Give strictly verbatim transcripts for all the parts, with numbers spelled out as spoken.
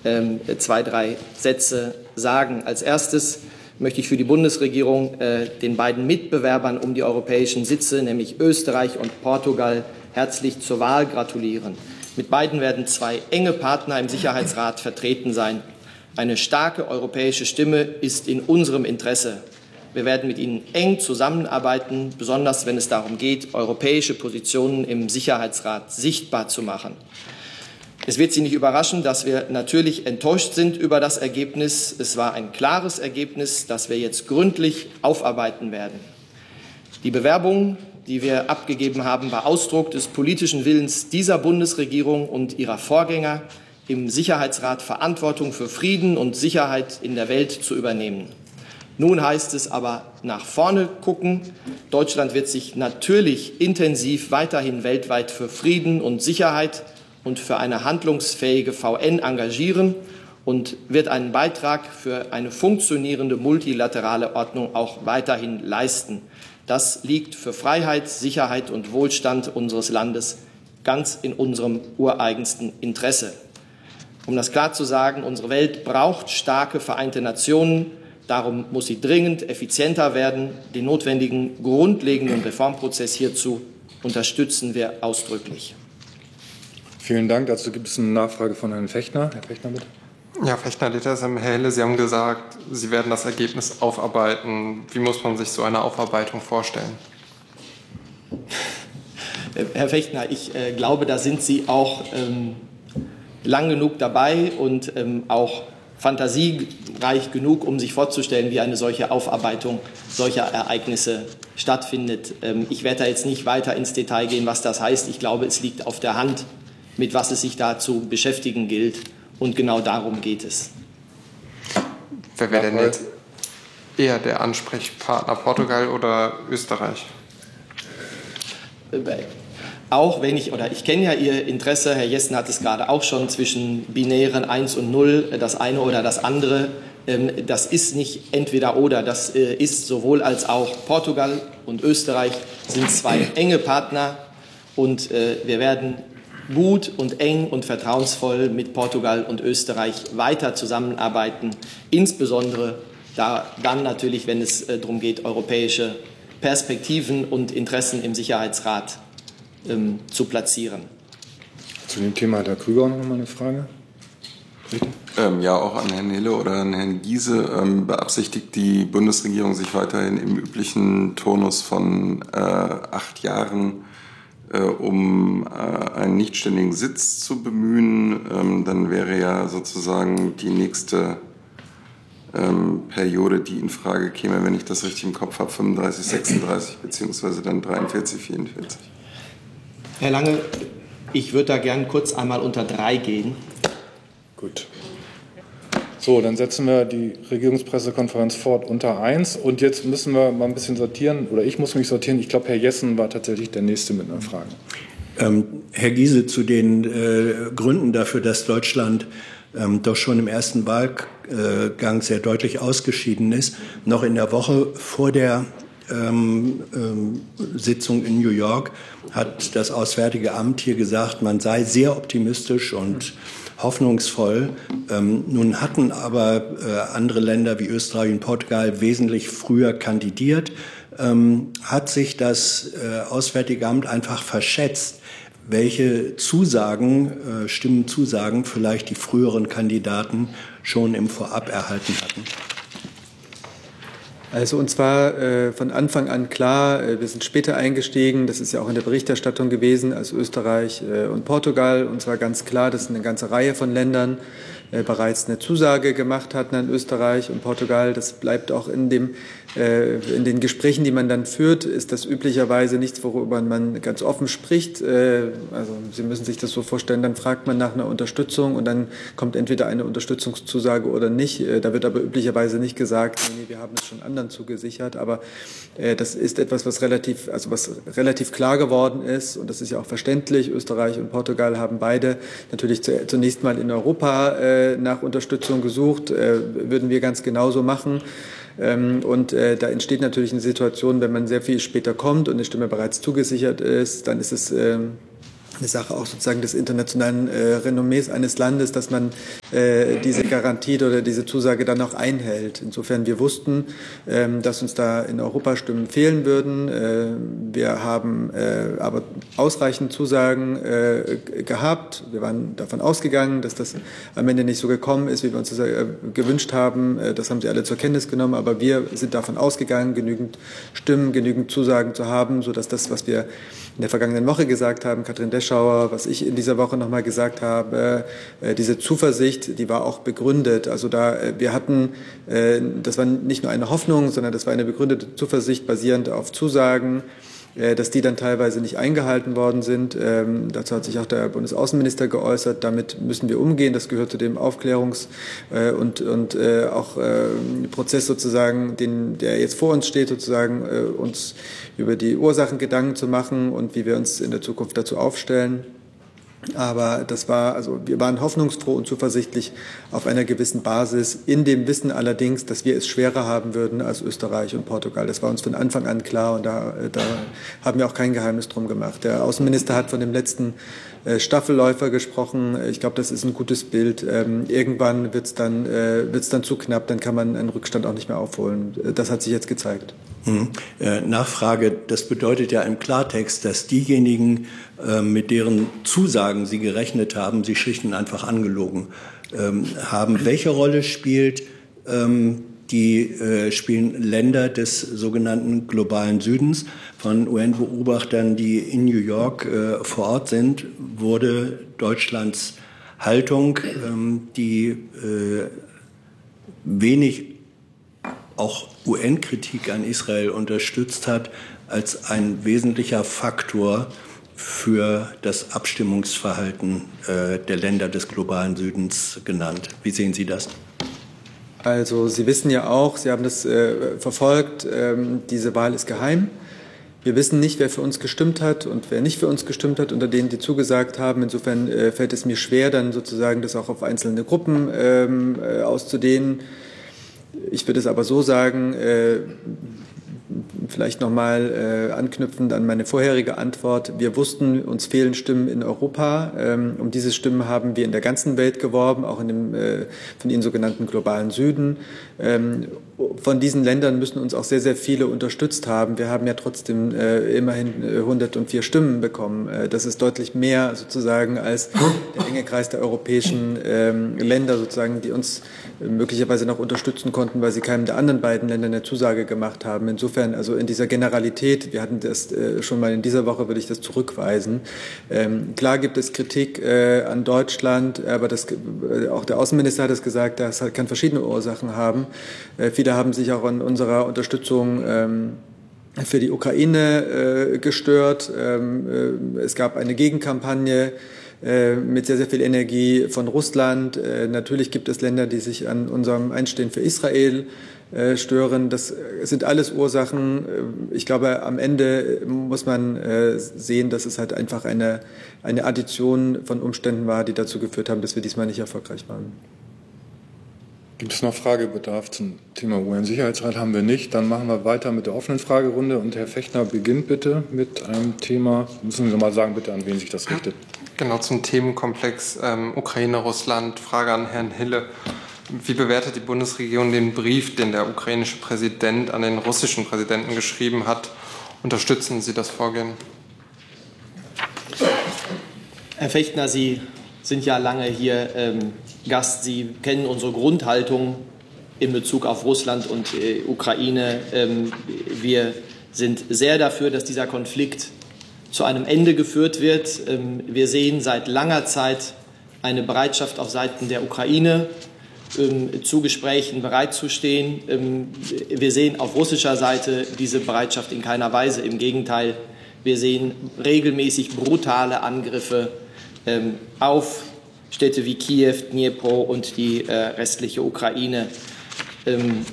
ähm, zwei, drei Sätze sagen. Als erstes möchte ich für die Bundesregierung äh, den beiden Mitbewerbern um die europäischen Sitze, nämlich Österreich und Portugal, herzlich zur Wahl gratulieren. Mit beiden werden zwei enge Partner im Sicherheitsrat vertreten sein. Eine starke europäische Stimme ist in unserem Interesse. Wir werden mit Ihnen eng zusammenarbeiten, besonders wenn es darum geht, europäische Positionen im Sicherheitsrat sichtbar zu machen. Es wird Sie nicht überraschen, dass wir natürlich enttäuscht sind über das Ergebnis. Es war ein klares Ergebnis, das wir jetzt gründlich aufarbeiten werden. Die Bewerbung, die wir abgegeben haben, war Ausdruck des politischen Willens dieser Bundesregierung und ihrer Vorgänger, im Sicherheitsrat Verantwortung für Frieden und Sicherheit in der Welt zu übernehmen. Nun heißt es aber nach vorne gucken. Deutschland wird sich natürlich intensiv weiterhin weltweit für Frieden und Sicherheit und für eine handlungsfähige V N engagieren und wird einen Beitrag für eine funktionierende multilaterale Ordnung auch weiterhin leisten. Das liegt für Freiheit, Sicherheit und Wohlstand unseres Landes ganz in unserem ureigensten Interesse. Um das klar zu sagen, unsere Welt braucht starke Vereinte Nationen. Darum muss sie dringend effizienter werden. Den notwendigen grundlegenden Reformprozess hierzu unterstützen wir ausdrücklich. Vielen Dank. Dazu gibt es eine Nachfrage von Herrn Fechtner. Herr Fechtner, bitte. Ja, Fechtner-Ledersem, Herr Helle, Sie haben gesagt, Sie werden das Ergebnis aufarbeiten. Wie muss man sich so eine Aufarbeitung vorstellen? Herr Fechtner, ich äh, glaube, da sind Sie auch ähm, lang genug dabei und ähm, auch fantasiereich genug, um sich vorzustellen, wie eine solche Aufarbeitung solcher Ereignisse stattfindet. Ähm, ich werde da jetzt nicht weiter ins Detail gehen, was das heißt. Ich glaube, es liegt auf der Hand, mit was es sich da zu beschäftigen gilt. Und genau darum geht es. Wer wäre denn jetzt eher der Ansprechpartner, Portugal oder Österreich? Auch wenn ich, oder ich kenne ja Ihr Interesse, Herr Jessen hat es gerade auch schon, zwischen binären eins und null, das eine oder das andere. Das ist nicht entweder oder, das ist sowohl als auch. Portugal und Österreich sind zwei enge Partner und wir werden gut und eng und vertrauensvoll mit Portugal und Österreich weiter zusammenarbeiten, insbesondere da, dann natürlich, wenn es äh, darum geht, europäische Perspektiven und Interessen im Sicherheitsrat ähm, zu platzieren. Zu dem Thema hat Herr Krüger auch noch mal eine Frage. Ähm, ja, auch an Herrn Hille oder an Herrn Giese. Ähm, beabsichtigt die Bundesregierung, sich weiterhin im üblichen Turnus von äh, acht Jahren um äh, einen nichtständigen Sitz zu bemühen, ähm, dann wäre ja sozusagen die nächste ähm, Periode, die in Frage käme, wenn ich das richtig im Kopf habe, fünfunddreißig, sechsunddreißig beziehungsweise dann dreiundvierzig, vierundvierzig. Herr Lange, ich würde da gern kurz einmal unter drei gehen. Gut. So, dann setzen wir die Regierungspressekonferenz fort unter eins. Und jetzt müssen wir mal ein bisschen sortieren, oder ich muss mich sortieren. Ich glaube, Herr Jessen war tatsächlich der Nächste mit einer Frage. Ähm, Herr Giese, zu den äh, Gründen dafür, dass Deutschland ähm, doch schon im ersten Wahlgang sehr deutlich ausgeschieden ist. Noch in der Woche vor der ähm, ähm, Sitzung in New York hat das Auswärtige Amt hier gesagt, man sei sehr optimistisch und hoffnungsvoll. Ähm, nun hatten aber äh, andere Länder wie Österreich und Portugal wesentlich früher kandidiert. Ähm, hat sich das äh, Auswärtige Amt einfach verschätzt, welche Zusagen, äh, Stimmenzusagen vielleicht die früheren Kandidaten schon im Vorab erhalten hatten? Also uns war äh, von Anfang an klar, äh, wir sind später eingestiegen, das ist ja auch in der Berichterstattung gewesen, als Österreich äh, und Portugal. Uns war ganz klar, dass eine ganze Reihe von Ländern äh, bereits eine Zusage gemacht hatten an Österreich und Portugal. Das bleibt auch in, dem, äh, in den Gesprächen, die man dann führt, ist das üblicherweise nichts, worüber man ganz offen spricht. Äh, also Sie müssen sich das so vorstellen, dann fragt man nach einer Unterstützung und dann kommt entweder eine Unterstützungszusage oder nicht. Äh, da wird aber üblicherweise nicht gesagt, nee, nee, wir haben es schon anders zugesichert, aber äh, das ist etwas, was relativ, also was relativ klar geworden ist und das ist ja auch verständlich. Österreich und Portugal haben beide natürlich zu, zunächst mal in Europa äh, nach Unterstützung gesucht, äh, würden wir ganz genauso machen. Ähm, und äh, da entsteht natürlich eine Situation, wenn man sehr viel später kommt und eine Stimme bereits zugesichert ist, dann ist es äh, eine Sache auch sozusagen des internationalen äh, Renommees eines Landes, dass man äh, diese Garantie oder diese Zusage dann auch einhält. Insofern wir wussten, ähm, dass uns da in Europa Stimmen fehlen würden. Äh, wir haben äh, aber ausreichend Zusagen äh, gehabt. Wir waren davon ausgegangen, dass das am Ende nicht so gekommen ist, wie wir uns das äh, gewünscht haben. Äh, das haben Sie alle zur Kenntnis genommen. Aber wir sind davon ausgegangen, genügend Stimmen, genügend Zusagen zu haben, sodass das, was wir in der vergangenen Woche gesagt haben, Katrin Deschauer, was ich in dieser Woche nochmal gesagt habe, äh, diese Zuversicht, die war auch begründet. Also da, äh, wir hatten, äh, das war nicht nur eine Hoffnung, sondern das war eine begründete Zuversicht basierend auf Zusagen, äh, dass die dann teilweise nicht eingehalten worden sind. Ähm, dazu hat sich auch der Bundesaußenminister geäußert. Damit müssen wir umgehen. Das gehört zu dem Aufklärungs- äh, und, und äh, auch äh, Prozess sozusagen, den, der jetzt vor uns steht, sozusagen äh, uns über die Ursachen Gedanken zu machen und wie wir uns in der Zukunft dazu aufstellen. Aber das war, also wir waren hoffnungsfroh und zuversichtlich auf einer gewissen Basis, in dem Wissen allerdings, dass wir es schwerer haben würden als Österreich und Portugal. Das war uns von Anfang an klar und da, da haben wir auch kein Geheimnis drum gemacht. Der Außenminister hat von dem letzten Staffelläufer gesprochen. Ich glaube, das ist ein gutes Bild. Irgendwann wird es dann, wird's dann zu knapp, dann kann man einen Rückstand auch nicht mehr aufholen. Das hat sich jetzt gezeigt. Hm. Äh, Nachfrage, das bedeutet ja im Klartext, dass diejenigen, äh, mit deren Zusagen Sie gerechnet haben, Sie schlicht und einfach angelogen ähm, haben. Welche Rolle spielt ähm, die äh, spielen Länder des sogenannten globalen Südens? Von U N-Beobachtern, die in New York äh, vor Ort sind, wurde Deutschlands Haltung, ähm, die äh, wenig auch U N-Kritik an Israel unterstützt hat, als ein wesentlicher Faktor für das Abstimmungsverhalten äh, der Länder des globalen Südens genannt. Wie sehen Sie das? Also Sie wissen ja auch, Sie haben das äh, verfolgt, ähm, diese Wahl ist geheim. Wir wissen nicht, wer für uns gestimmt hat und wer nicht für uns gestimmt hat, unter denen, die zugesagt haben. Insofern äh, fällt es mir schwer, dann sozusagen das auch auf einzelne Gruppen ähm, äh, auszudehnen. Ich würde es aber so sagen, äh, vielleicht nochmal äh, anknüpfend an meine vorherige Antwort. Wir wussten, uns fehlen Stimmen in Europa. Ähm, um diese Stimmen haben wir in der ganzen Welt geworben, auch in dem äh, von Ihnen sogenannten globalen Süden. Ähm, von diesen Ländern müssen uns auch sehr, sehr viele unterstützt haben. Wir haben ja trotzdem äh, immerhin hundertvier Stimmen bekommen. Äh, das ist deutlich mehr sozusagen als der enge Kreis der europäischen ähm, Länder sozusagen, die uns äh, möglicherweise noch unterstützen konnten, weil sie keinem der anderen beiden Länder eine Zusage gemacht haben. Insofern, also in dieser Generalität, wir hatten das äh, schon mal in dieser Woche, würde ich das zurückweisen. Ähm, klar gibt es Kritik äh, an Deutschland, aber das, äh, auch der Außenminister hat es gesagt, das kann verschiedene Ursachen haben. Äh, viele haben sich auch an unserer Unterstützung ähm, für die Ukraine äh, gestört. Ähm, äh, es gab eine Gegenkampagne äh, mit sehr, sehr viel Energie von Russland. Äh, natürlich gibt es Länder, die sich an unserem Einstehen für Israel äh, stören. Das sind alles Ursachen. Ich glaube, am Ende muss man äh, sehen, dass es halt einfach eine, eine Addition von Umständen war, die dazu geführt haben, dass wir diesmal nicht erfolgreich waren. Gibt es noch Fragebedarf zum Thema U N-Sicherheitsrat? Haben wir nicht. Dann machen wir weiter mit der offenen Fragerunde. Und Herr Fechner beginnt bitte mit einem Thema. Müssen Sie mal sagen, bitte, an wen sich das richtet. Genau, zum Themenkomplex ähm, Ukraine, Russland. Frage an Herrn Hille. Wie bewertet die Bundesregierung den Brief, den der ukrainische Präsident an den russischen Präsidenten geschrieben hat? Unterstützen Sie das Vorgehen? Herr Fechner, Sie sind ja lange hier ähm, Gast. Sie kennen unsere Grundhaltung in Bezug auf Russland und äh, Ukraine. Ähm, wir sind sehr dafür, dass dieser Konflikt zu einem Ende geführt wird. Ähm, wir sehen seit langer Zeit eine Bereitschaft auf Seiten der Ukraine, ähm, zu Gesprächen bereitzustehen. Ähm, wir sehen auf russischer Seite diese Bereitschaft in keiner Weise. Im Gegenteil, wir sehen regelmäßig brutale Angriffe ähm, auf Städte wie Kiew, Dnipro und die äh, restliche Ukraine. Ähm,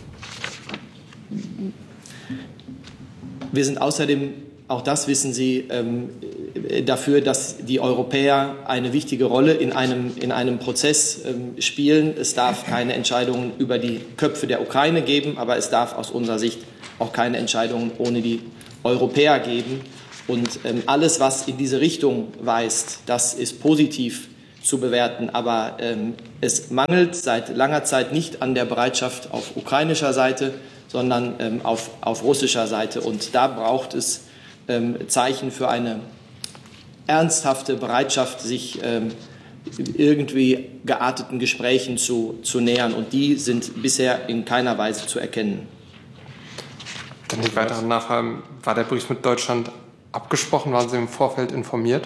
wir sind außerdem, auch das wissen Sie, ähm, dafür, dass die Europäer eine wichtige Rolle in einem, in einem Prozess ähm, spielen. Es darf keine Entscheidungen über die Köpfe der Ukraine geben, aber es darf aus unserer Sicht auch keine Entscheidungen ohne die Europäer geben. Und ähm, alles, was in diese Richtung weist, das ist positiv zu bewerten. Aber ähm, es mangelt seit langer Zeit nicht an der Bereitschaft auf ukrainischer Seite, sondern ähm, auf, auf russischer Seite. Und da braucht es ähm, Zeichen für eine ernsthafte Bereitschaft, sich ähm, irgendwie gearteten Gesprächen zu, zu nähern. Und die sind bisher in keiner Weise zu erkennen. Dann die weiteren Nachfragen. War der Brief mit Deutschland abgesprochen? Waren Sie im Vorfeld informiert?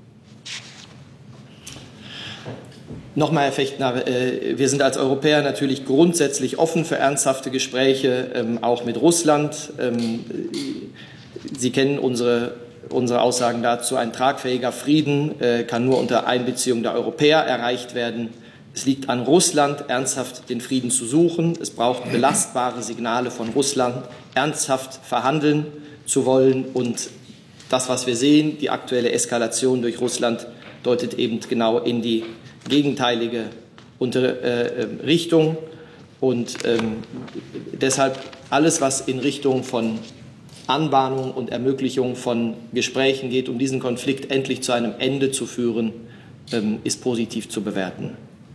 Nochmal, Herr Fechtner, wir sind als Europäer natürlich grundsätzlich offen für ernsthafte Gespräche, auch mit Russland. Sie kennen unsere, unsere Aussagen dazu. Ein tragfähiger Frieden kann nur unter Einbeziehung der Europäer erreicht werden. Es liegt an Russland, ernsthaft den Frieden zu suchen. Es braucht belastbare Signale von Russland, ernsthaft verhandeln zu wollen. Und das, was wir sehen, die aktuelle Eskalation durch Russland, deutet eben genau in die gegenteilige unter, äh, Richtung. Und ähm, deshalb alles, was in Richtung von Anbahnung und Ermöglichung von Gesprächen geht, um diesen Konflikt endlich zu einem Ende zu führen, ähm, ist positiv zu bewerten.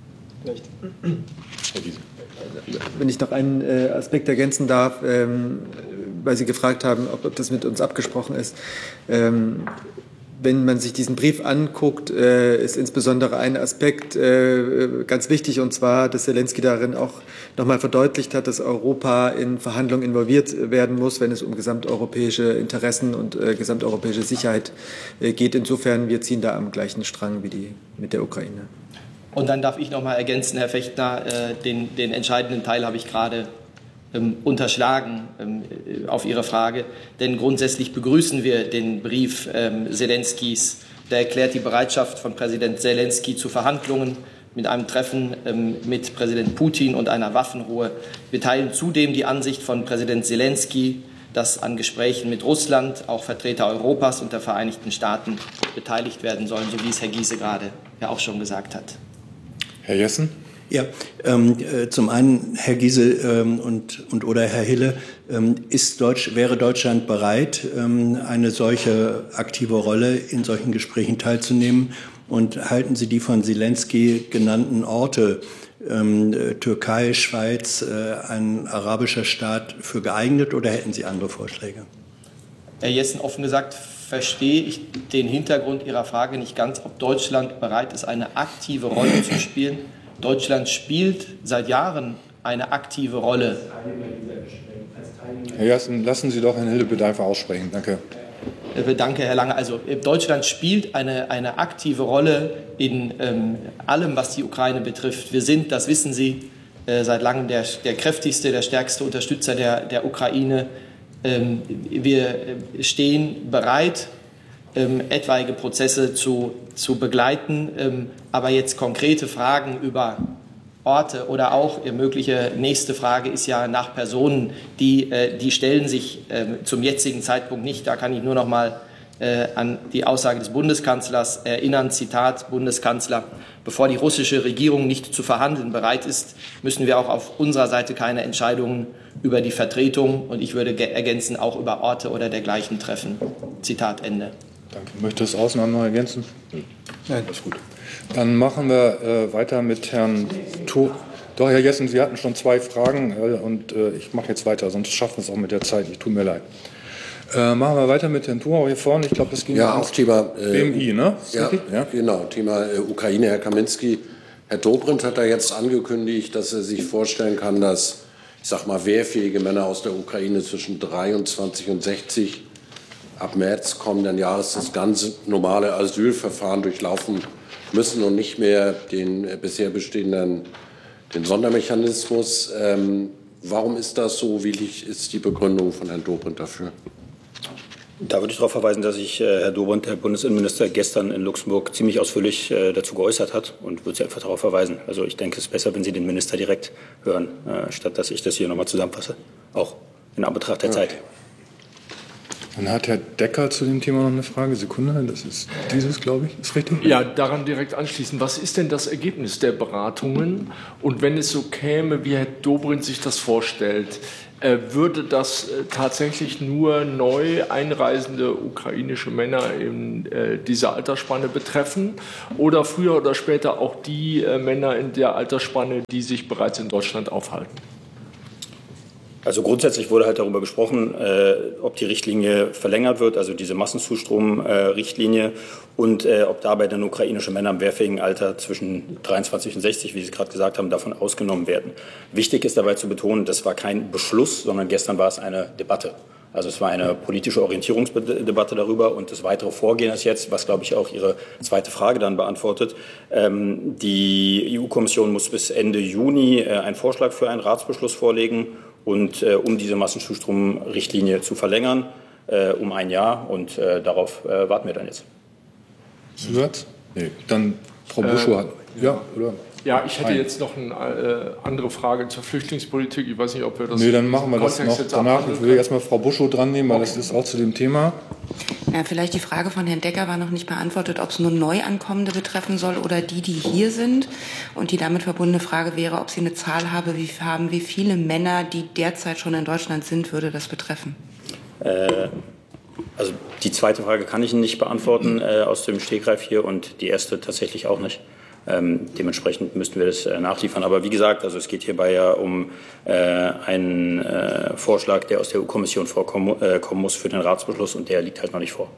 Wenn ich noch einen äh, Aspekt ergänzen darf, ähm, weil Sie gefragt haben, ob, ob das mit uns abgesprochen ist. Ähm, Wenn man sich diesen Brief anguckt, äh, ist insbesondere ein Aspekt äh, ganz wichtig, und zwar, dass Zelensky darin auch nochmal verdeutlicht hat, dass Europa in Verhandlungen involviert werden muss, wenn es um gesamteuropäische Interessen und äh, gesamteuropäische Sicherheit äh, geht. Insofern, wir ziehen da am gleichen Strang wie die mit der Ukraine. Und dann darf ich noch mal ergänzen, Herr Fechtner, äh, den, den entscheidenden Teil habe ich gerade ähm, unterschlagen ähm, auf Ihre Frage. Denn grundsätzlich begrüßen wir den Brief ähm, Zelenskys. Der erklärt die Bereitschaft von Präsident Zelensky zu Verhandlungen mit einem Treffen ähm, mit Präsident Putin und einer Waffenruhe. Wir teilen zudem die Ansicht von Präsident Zelensky, dass an Gesprächen mit Russland auch Vertreter Europas und der Vereinigten Staaten beteiligt werden sollen, so wie es Herr Giese gerade ja auch schon gesagt hat. Herr Jessen? Ja, ähm, äh, zum einen, Herr Giese ähm, und, und oder Herr Hille, ähm, ist Deutsch, wäre Deutschland bereit, ähm, eine solche aktive Rolle in solchen Gesprächen teilzunehmen? Und halten Sie die von Zelensky genannten Orte, ähm, Türkei, Schweiz, äh, ein arabischer Staat, für geeignet, oder hätten Sie andere Vorschläge? Herr Jessen, offen gesagt verstehe ich den Hintergrund Ihrer Frage nicht ganz, ob Deutschland bereit ist, eine aktive Rolle zu spielen. Deutschland spielt seit Jahren eine aktive Rolle. Herr Jessen, lassen Sie doch Herrn Hille bitte einfach aussprechen. Danke. Danke, Herr Lange. Also Deutschland spielt eine, eine aktive Rolle in ähm, allem, was die Ukraine betrifft. Wir sind, das wissen Sie, äh, seit langem der, der kräftigste, der stärkste Unterstützer der, der Ukraine. Ähm, wir stehen bereit, ähm, etwaige Prozesse zu, zu begleiten, ähm, aber jetzt konkrete Fragen über Orte oder auch äh, mögliche nächste Frage ist ja nach Personen, die, äh, die stellen sich äh, zum jetzigen Zeitpunkt nicht. Da kann ich nur noch mal äh, an die Aussage des Bundeskanzlers erinnern, Zitat Bundeskanzler: Bevor die russische Regierung nicht zu verhandeln bereit ist, müssen wir auch auf unserer Seite keine Entscheidungen über die Vertretung, und ich würde ergänzen, auch über Orte oder dergleichen treffen. Zitat Ende. Danke. Möchte das Außenminister noch ergänzen? Nein, das ist gut. Dann machen wir äh, weiter mit Herrn Thur. Doch, Herr Jessen, Sie hatten schon zwei Fragen äh, und äh, ich mache jetzt weiter, sonst schaffen wir es auch mit der Zeit. Ich tut mir leid. Äh, machen wir weiter mit Herrn Thur hier vorne. Ich glaube, das ging ja auch Thema äh, B M I, ne? Ja, ja, genau. Thema äh, Ukraine. Herr Kaminski, Herr Dobrindt hat da jetzt angekündigt, dass er sich vorstellen kann, dass, ich sag mal, wehrfähige Männer aus der Ukraine zwischen dreiundzwanzig und sechzig ab März kommenden Jahres das ganze normale Asylverfahren durchlaufen müssen und nicht mehr den äh, bisher bestehenden den Sondermechanismus. Ähm, warum ist das so? Wie ist die Begründung von Herrn Dobrindt dafür? Da würde ich darauf verweisen, dass sich äh, Herr Dobrindt, Herr Bundesinnenminister, gestern in Luxemburg ziemlich ausführlich äh, dazu geäußert hat, und würde Sie einfach darauf verweisen. Also ich denke, es ist besser, wenn Sie den Minister direkt hören, äh, statt dass ich das hier nochmal zusammenfasse, auch in Anbetracht der okay. Zeit. Dann hat Herr Decker zu dem Thema noch eine Frage. Sekunde, das ist dieses, glaube ich. Ist richtig? Ja, daran direkt anschließen. Was ist denn das Ergebnis der Beratungen? Und wenn es so käme, wie Herr Dobrindt sich das vorstellt, Äh, würde das äh, tatsächlich nur neu einreisende ukrainische Männer in äh, dieser Altersspanne betreffen oder früher oder später auch die äh, Männer in der Altersspanne, die sich bereits in Deutschland aufhalten? Also grundsätzlich wurde halt darüber gesprochen, äh, ob die Richtlinie verlängert wird, also diese Massenzustrom-Richtlinie, äh, und äh, ob dabei dann ukrainische Männer im wehrfähigen Alter zwischen dreiundzwanzig und sechzig, wie Sie gerade gesagt haben, davon ausgenommen werden. Wichtig ist dabei zu betonen, das war kein Beschluss, sondern gestern war es eine Debatte. Also es war eine politische Orientierungsdebatte darüber, und das weitere Vorgehen ist jetzt, was glaube ich auch Ihre zweite Frage dann beantwortet. Ähm, die E U-Kommission muss bis Ende Juni äh, einen Vorschlag für einen Ratsbeschluss vorlegen, und äh, um diese Massenzustrom-Richtlinie zu verlängern, äh, um ein Jahr. Und äh, darauf äh, warten wir dann jetzt. Zusatz? Nee. Dann Frau Buschow hat. Äh, ja, oder? Ja, ich hätte Ein. jetzt noch eine äh, andere Frage zur Flüchtlingspolitik. Ich weiß nicht, ob wir das. Nee, dann machen wir das noch danach. Ich will erstmal Frau Buschow dran nehmen, weil okay. das ist auch zu dem Thema. Ja, vielleicht die Frage von Herrn Decker war noch nicht beantwortet, ob es nur Neuankommende betreffen soll oder die, die hier sind. Und die damit verbundene Frage wäre, ob Sie eine Zahl habe, wie, haben, wie viele Männer, die derzeit schon in Deutschland sind, würde das betreffen? Äh, also die zweite Frage kann ich Ihnen nicht beantworten äh, aus dem Stegreif hier, und die erste tatsächlich auch nicht. Ähm, dementsprechend müssten wir das äh, nachliefern. Aber wie gesagt, also es geht hierbei ja um äh, einen äh, Vorschlag, der aus der E U-Kommission vorkommen äh, kommen muss für den Ratsbeschluss, und der liegt halt noch nicht vor.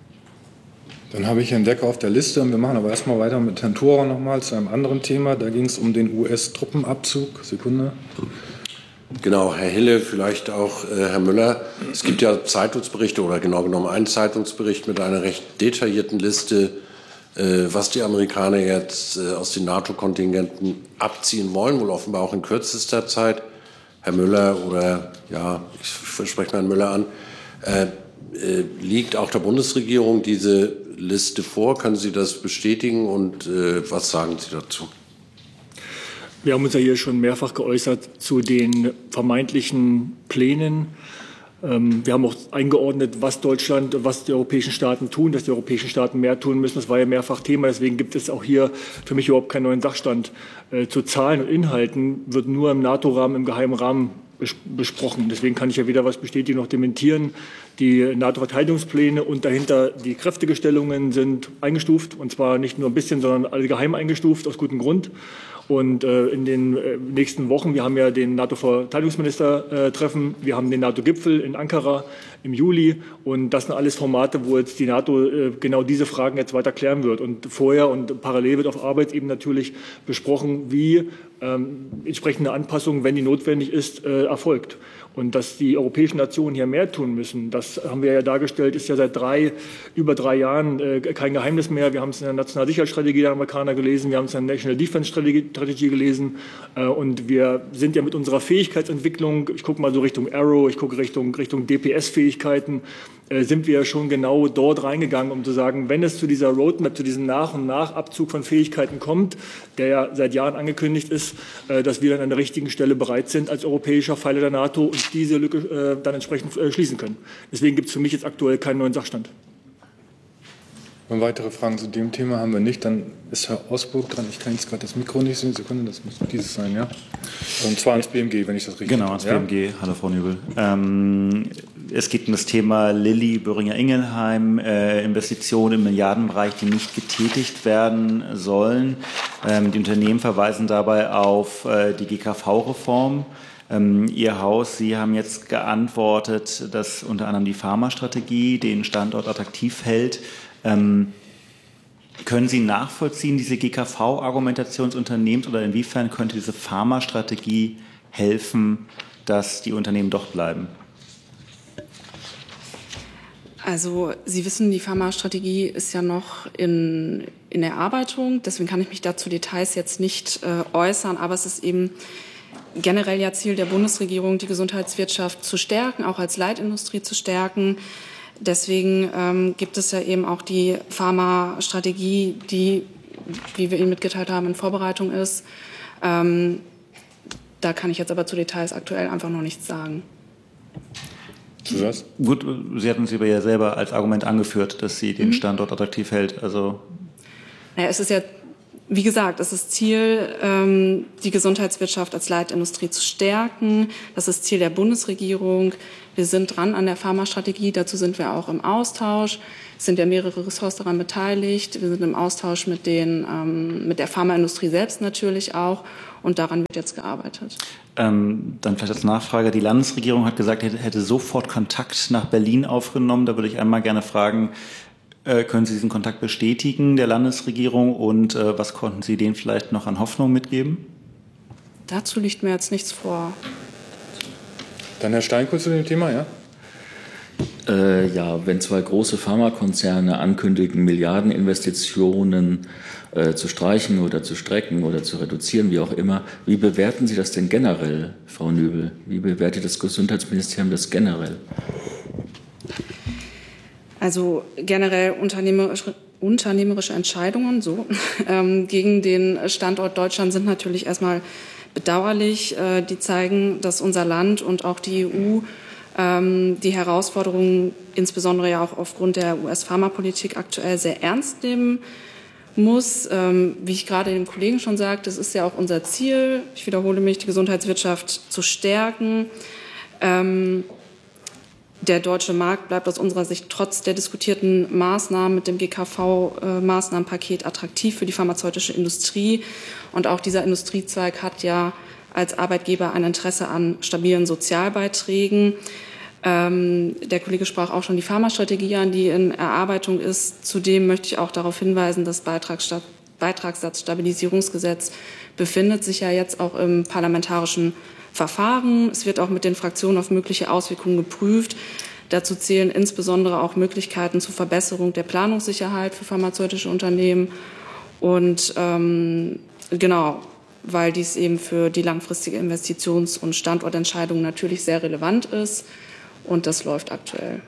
Dann habe ich Herrn Decker auf der Liste, und wir machen aber erstmal weiter mit Herrn Thora nochmal zu einem anderen Thema. Da ging es um den U S-Truppenabzug. Sekunde. Genau, Herr Hille, vielleicht auch äh, Herr Müller. Es gibt ja Zeitungsberichte oder genau genommen einen Zeitungsbericht mit einer recht detaillierten Liste, was die Amerikaner jetzt aus den NATO-Kontingenten abziehen wollen, wohl offenbar auch in kürzester Zeit. Herr Müller oder, ja, ich spreche mal Herrn Müller an, äh, äh, liegt auch der Bundesregierung diese Liste vor? Können Sie das bestätigen, und äh, was sagen Sie dazu? Wir haben uns ja hier schon mehrfach geäußert zu den vermeintlichen Plänen. Wir haben auch eingeordnet, was Deutschland, was die europäischen Staaten tun, dass die europäischen Staaten mehr tun müssen. Das war ja mehrfach Thema. Deswegen gibt es auch hier für mich überhaupt keinen neuen Sachstand. Äh, zu Zahlen und Inhalten wird nur im NATO-Rahmen, im geheimen Rahmen bes besprochen. Deswegen kann ich ja weder was bestätigen noch dementieren. Die NATO-Verteidigungspläne und dahinter die Kräftegestellungen sind eingestuft. Und zwar nicht nur ein bisschen, sondern alle geheim eingestuft, aus gutem Grund. Und äh, in den äh, nächsten Wochen, wir haben ja den NATO-Verteidigungsminister-Treffen, wir haben den NATO-Gipfel in Ankara im Juli, und das sind alles Formate, wo jetzt die NATO äh, genau diese Fragen jetzt weiter klären wird. Und vorher und parallel wird auf Arbeitsebene natürlich besprochen, wie ähm, entsprechende Anpassungen, wenn die notwendig ist, äh, erfolgt. Und dass die europäischen Nationen hier mehr tun müssen, das haben wir ja dargestellt, ist ja seit drei, über drei Jahren äh, kein Geheimnis mehr. Wir haben es in der Nationalen Sicherheitsstrategie der Amerikaner gelesen, wir haben es in der National Defense Strategy, Strategy gelesen, äh, und wir sind ja mit unserer Fähigkeitsentwicklung, ich gucke mal so Richtung Arrow, ich gucke Richtung, Richtung D P S-Fähigkeiten, äh, sind wir schon genau dort reingegangen, um zu sagen, wenn es zu dieser Roadmap, zu diesem Nach- und Nachabzug von Fähigkeiten kommt, der ja seit Jahren angekündigt ist, äh, dass wir dann an der richtigen Stelle bereit sind als europäischer Pfeiler der NATO und diese Lücke äh, dann entsprechend äh, schließen können. Deswegen gibt es für mich jetzt aktuell keinen neuen Sachstand. Wenn weitere Fragen zu dem Thema haben wir nicht, dann ist Herr Osburg dran. Ich kann jetzt gerade das Mikro nicht sehen. Sekunde, das muss dieses sein, ja? Und zwar ans B M G, wenn ich das richtig Genau, ans ja? B M G. Hallo, Frau Nübel. Ähm, es geht um das Thema Lilly, Böhringer-Ingelheim, äh, Investitionen im Milliardenbereich, die nicht getätigt werden sollen. Ähm, die Unternehmen verweisen dabei auf äh, die G K V-Reform. Ähm, Ihr Haus, Sie haben jetzt geantwortet, dass unter anderem die Pharmastrategie den Standort attraktiv hält. Ähm, können Sie nachvollziehen, diese G K V-Argumentation des Unternehmens, oder inwiefern könnte diese Pharmastrategie helfen, dass die Unternehmen doch bleiben? Also Sie wissen, die Pharmastrategie ist ja noch in, in Erarbeitung. Deswegen kann ich mich dazu Details jetzt nicht äh, äußern. Aber es ist eben generell ja Ziel der Bundesregierung, die Gesundheitswirtschaft zu stärken, auch als Leitindustrie zu stärken. Deswegen ähm, gibt es ja eben auch die Pharmastrategie, die, wie wir Ihnen mitgeteilt haben, in Vorbereitung ist. Ähm, da kann ich jetzt aber zu Details aktuell einfach noch nichts sagen. Was? Gut, Sie hatten es aber ja selber als Argument angeführt, dass sie den Standort attraktiv hält. Also naja, es ist ja wie gesagt, es ist Ziel, die Gesundheitswirtschaft als Leitindustrie zu stärken. Das ist Ziel der Bundesregierung. Wir sind dran an der Pharmastrategie. Dazu sind wir auch im Austausch. Es sind ja mehrere Ressorts daran beteiligt. Wir sind im Austausch mit, den, mit der Pharmaindustrie selbst natürlich auch. Und daran wird jetzt gearbeitet. Ähm, dann vielleicht als Nachfrage. Die Landesregierung hat gesagt, hätte, hätte sofort Kontakt nach Berlin aufgenommen. Da würde ich einmal gerne fragen, können Sie diesen Kontakt bestätigen, der Landesregierung, und äh, was konnten Sie denen vielleicht noch an Hoffnung mitgeben? Dazu liegt mir jetzt nichts vor. Dann Herr Steinkulz zu dem Thema, ja? Äh, ja, wenn zwei große Pharmakonzerne ankündigen, Milliardeninvestitionen äh, zu streichen oder zu strecken oder zu reduzieren, wie auch immer, wie bewerten Sie das denn generell, Frau Nübel? Wie bewertet das Gesundheitsministerium das generell? Also generell unternehmerische, unternehmerische Entscheidungen so, ähm, gegen den Standort Deutschland sind natürlich erstmal bedauerlich. Äh, die zeigen, dass unser Land und auch die E U ähm, die Herausforderungen, insbesondere ja auch aufgrund der U S-Pharmapolitik aktuell, sehr ernst nehmen muss. Ähm, wie ich gerade dem Kollegen schon sagte, es ist ja auch unser Ziel, ich wiederhole mich, die Gesundheitswirtschaft zu stärken. Ähm, Der deutsche Markt bleibt aus unserer Sicht trotz der diskutierten Maßnahmen mit dem G K V-Maßnahmenpaket attraktiv für die pharmazeutische Industrie. Und auch dieser Industriezweig hat ja als Arbeitgeber ein Interesse an stabilen Sozialbeiträgen. Ähm, der Kollege sprach auch schon die Pharmastrategie an, die in Erarbeitung ist. Zudem möchte ich auch darauf hinweisen, das Beitragssta- Beitragssatzstabilisierungsgesetz befindet sich ja jetzt auch im parlamentarischen Verfahren. Es wird auch mit den Fraktionen auf mögliche Auswirkungen geprüft. Dazu zählen insbesondere auch Möglichkeiten zur Verbesserung der Planungssicherheit für pharmazeutische Unternehmen. Und ähm, genau, weil dies eben für die langfristige Investitions- und Standortentscheidung natürlich sehr relevant ist. Und das läuft aktuell.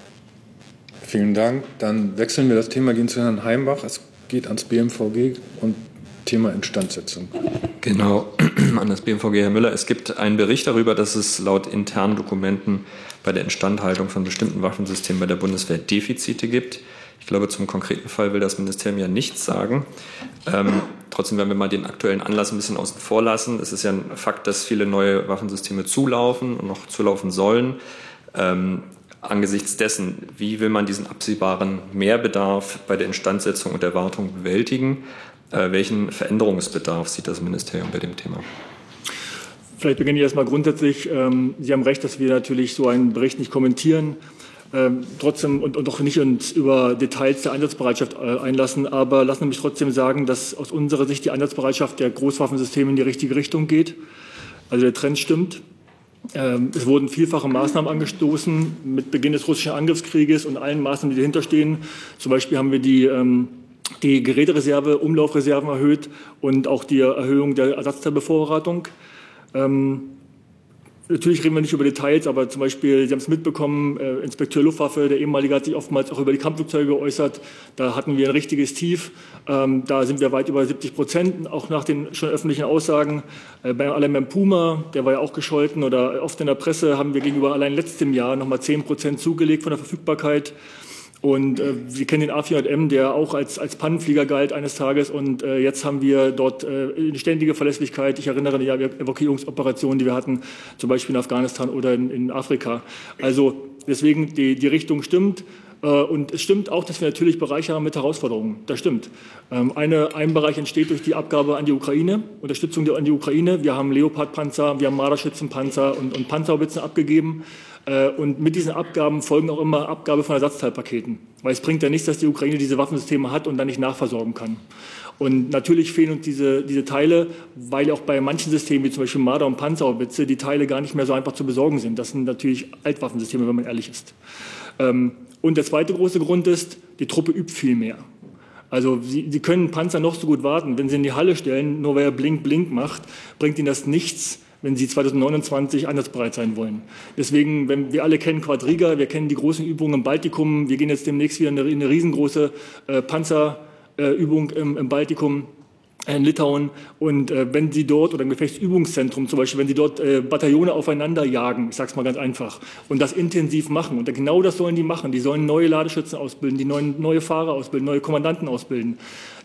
Vielen Dank. Dann wechseln wir das Thema, gehen zu Herrn Heimbach. Es geht ans B M V G und Thema Instandsetzung. Genau, an das B M V G, Herr Müller. Es gibt einen Bericht darüber, dass es laut internen Dokumenten bei der Instandhaltung von bestimmten Waffensystemen bei der Bundeswehr Defizite gibt. Ich glaube, zum konkreten Fall will das Ministerium ja nichts sagen. Ähm, trotzdem werden wir mal den aktuellen Anlass ein bisschen außen vor lassen. Es ist ja ein Fakt, dass viele neue Waffensysteme zulaufen und noch zulaufen sollen. Ähm, angesichts dessen, wie will man diesen absehbaren Mehrbedarf bei der Instandsetzung und der Wartung bewältigen? Äh, welchen Veränderungsbedarf sieht das Ministerium bei dem Thema? Vielleicht beginne ich erstmal grundsätzlich. Ähm, Sie haben recht, dass wir natürlich so einen Bericht nicht kommentieren. Ähm, trotzdem und, und auch nicht uns über Details der Einsatzbereitschaft äh, einlassen. Aber lassen Sie mich trotzdem sagen, dass aus unserer Sicht die Einsatzbereitschaft der Großwaffensysteme in die richtige Richtung geht. Also der Trend stimmt. Ähm, es wurden vielfache Maßnahmen angestoßen mit Beginn des russischen Angriffskrieges und allen Maßnahmen, die dahinter stehen. Zum Beispiel haben wir die ähm, die Gerätereserve, Umlaufreserven erhöht und auch die Erhöhung der Ersatzteilbevorratung. Ähm, natürlich reden wir nicht über Details, aber zum Beispiel, Sie haben es mitbekommen, äh, Inspekteur Luftwaffe, der ehemalige, hat sich oftmals auch über die Kampfflugzeuge geäußert. Da hatten wir ein richtiges Tief. Ähm, da sind wir weit über siebzig Prozent, auch nach den schon öffentlichen Aussagen. Äh, bei allein beim Puma, der war ja auch gescholten, oder oft in der Presse haben wir gegenüber allein letztem Jahr nochmal zehn Prozent zugelegt von der Verfügbarkeit. Und äh, wir kennen den A vierhundert M, der auch als, als Pannenflieger galt eines Tages. Und äh, jetzt haben wir dort äh, eine ständige Verlässlichkeit. Ich erinnere an die Evakuierungsoperationen, die wir hatten, zum Beispiel in Afghanistan oder in, in Afrika. Also deswegen, die, die Richtung stimmt. Äh, und es stimmt auch, dass wir natürlich Bereiche haben mit Herausforderungen. Das stimmt. Ähm, eine, ein Bereich entsteht durch die Abgabe an die Ukraine, Unterstützung an die Ukraine. Wir haben Leopard-Panzer, wir haben Marderschützenpanzer und, und Panzerhaubitzen abgegeben. Und mit diesen Abgaben folgen auch immer Abgabe von Ersatzteilpaketen. Weil es bringt ja nichts, dass die Ukraine diese Waffensysteme hat und dann nicht nachversorgen kann. Und natürlich fehlen uns diese, diese Teile, weil auch bei manchen Systemen, wie zum Beispiel Marder und Panzerhaubitze, die Teile gar nicht mehr so einfach zu besorgen sind. Das sind natürlich Altwaffensysteme, wenn man ehrlich ist. Und der zweite große Grund ist, die Truppe übt viel mehr. Also sie, sie können Panzer noch so gut warten. Wenn sie in die Halle stellen, nur weil er blink, blink macht, bringt ihnen das nichts, wenn sie zweitausendneunundzwanzig einsatzbereit sein wollen. Deswegen, wenn wir alle kennen Quadriga, wir kennen die großen Übungen im Baltikum, wir gehen jetzt demnächst wieder in eine, eine riesengroße äh, Panzerübung äh, im, im Baltikum, äh, in Litauen. Und äh, wenn Sie dort, oder im Gefechtsübungszentrum zum Beispiel, wenn Sie dort äh, Bataillone aufeinander jagen, ich sage es mal ganz einfach, und das intensiv machen, und genau das sollen die machen, die sollen neue Ladeschützen ausbilden, die neuen, neue Fahrer ausbilden, neue Kommandanten ausbilden,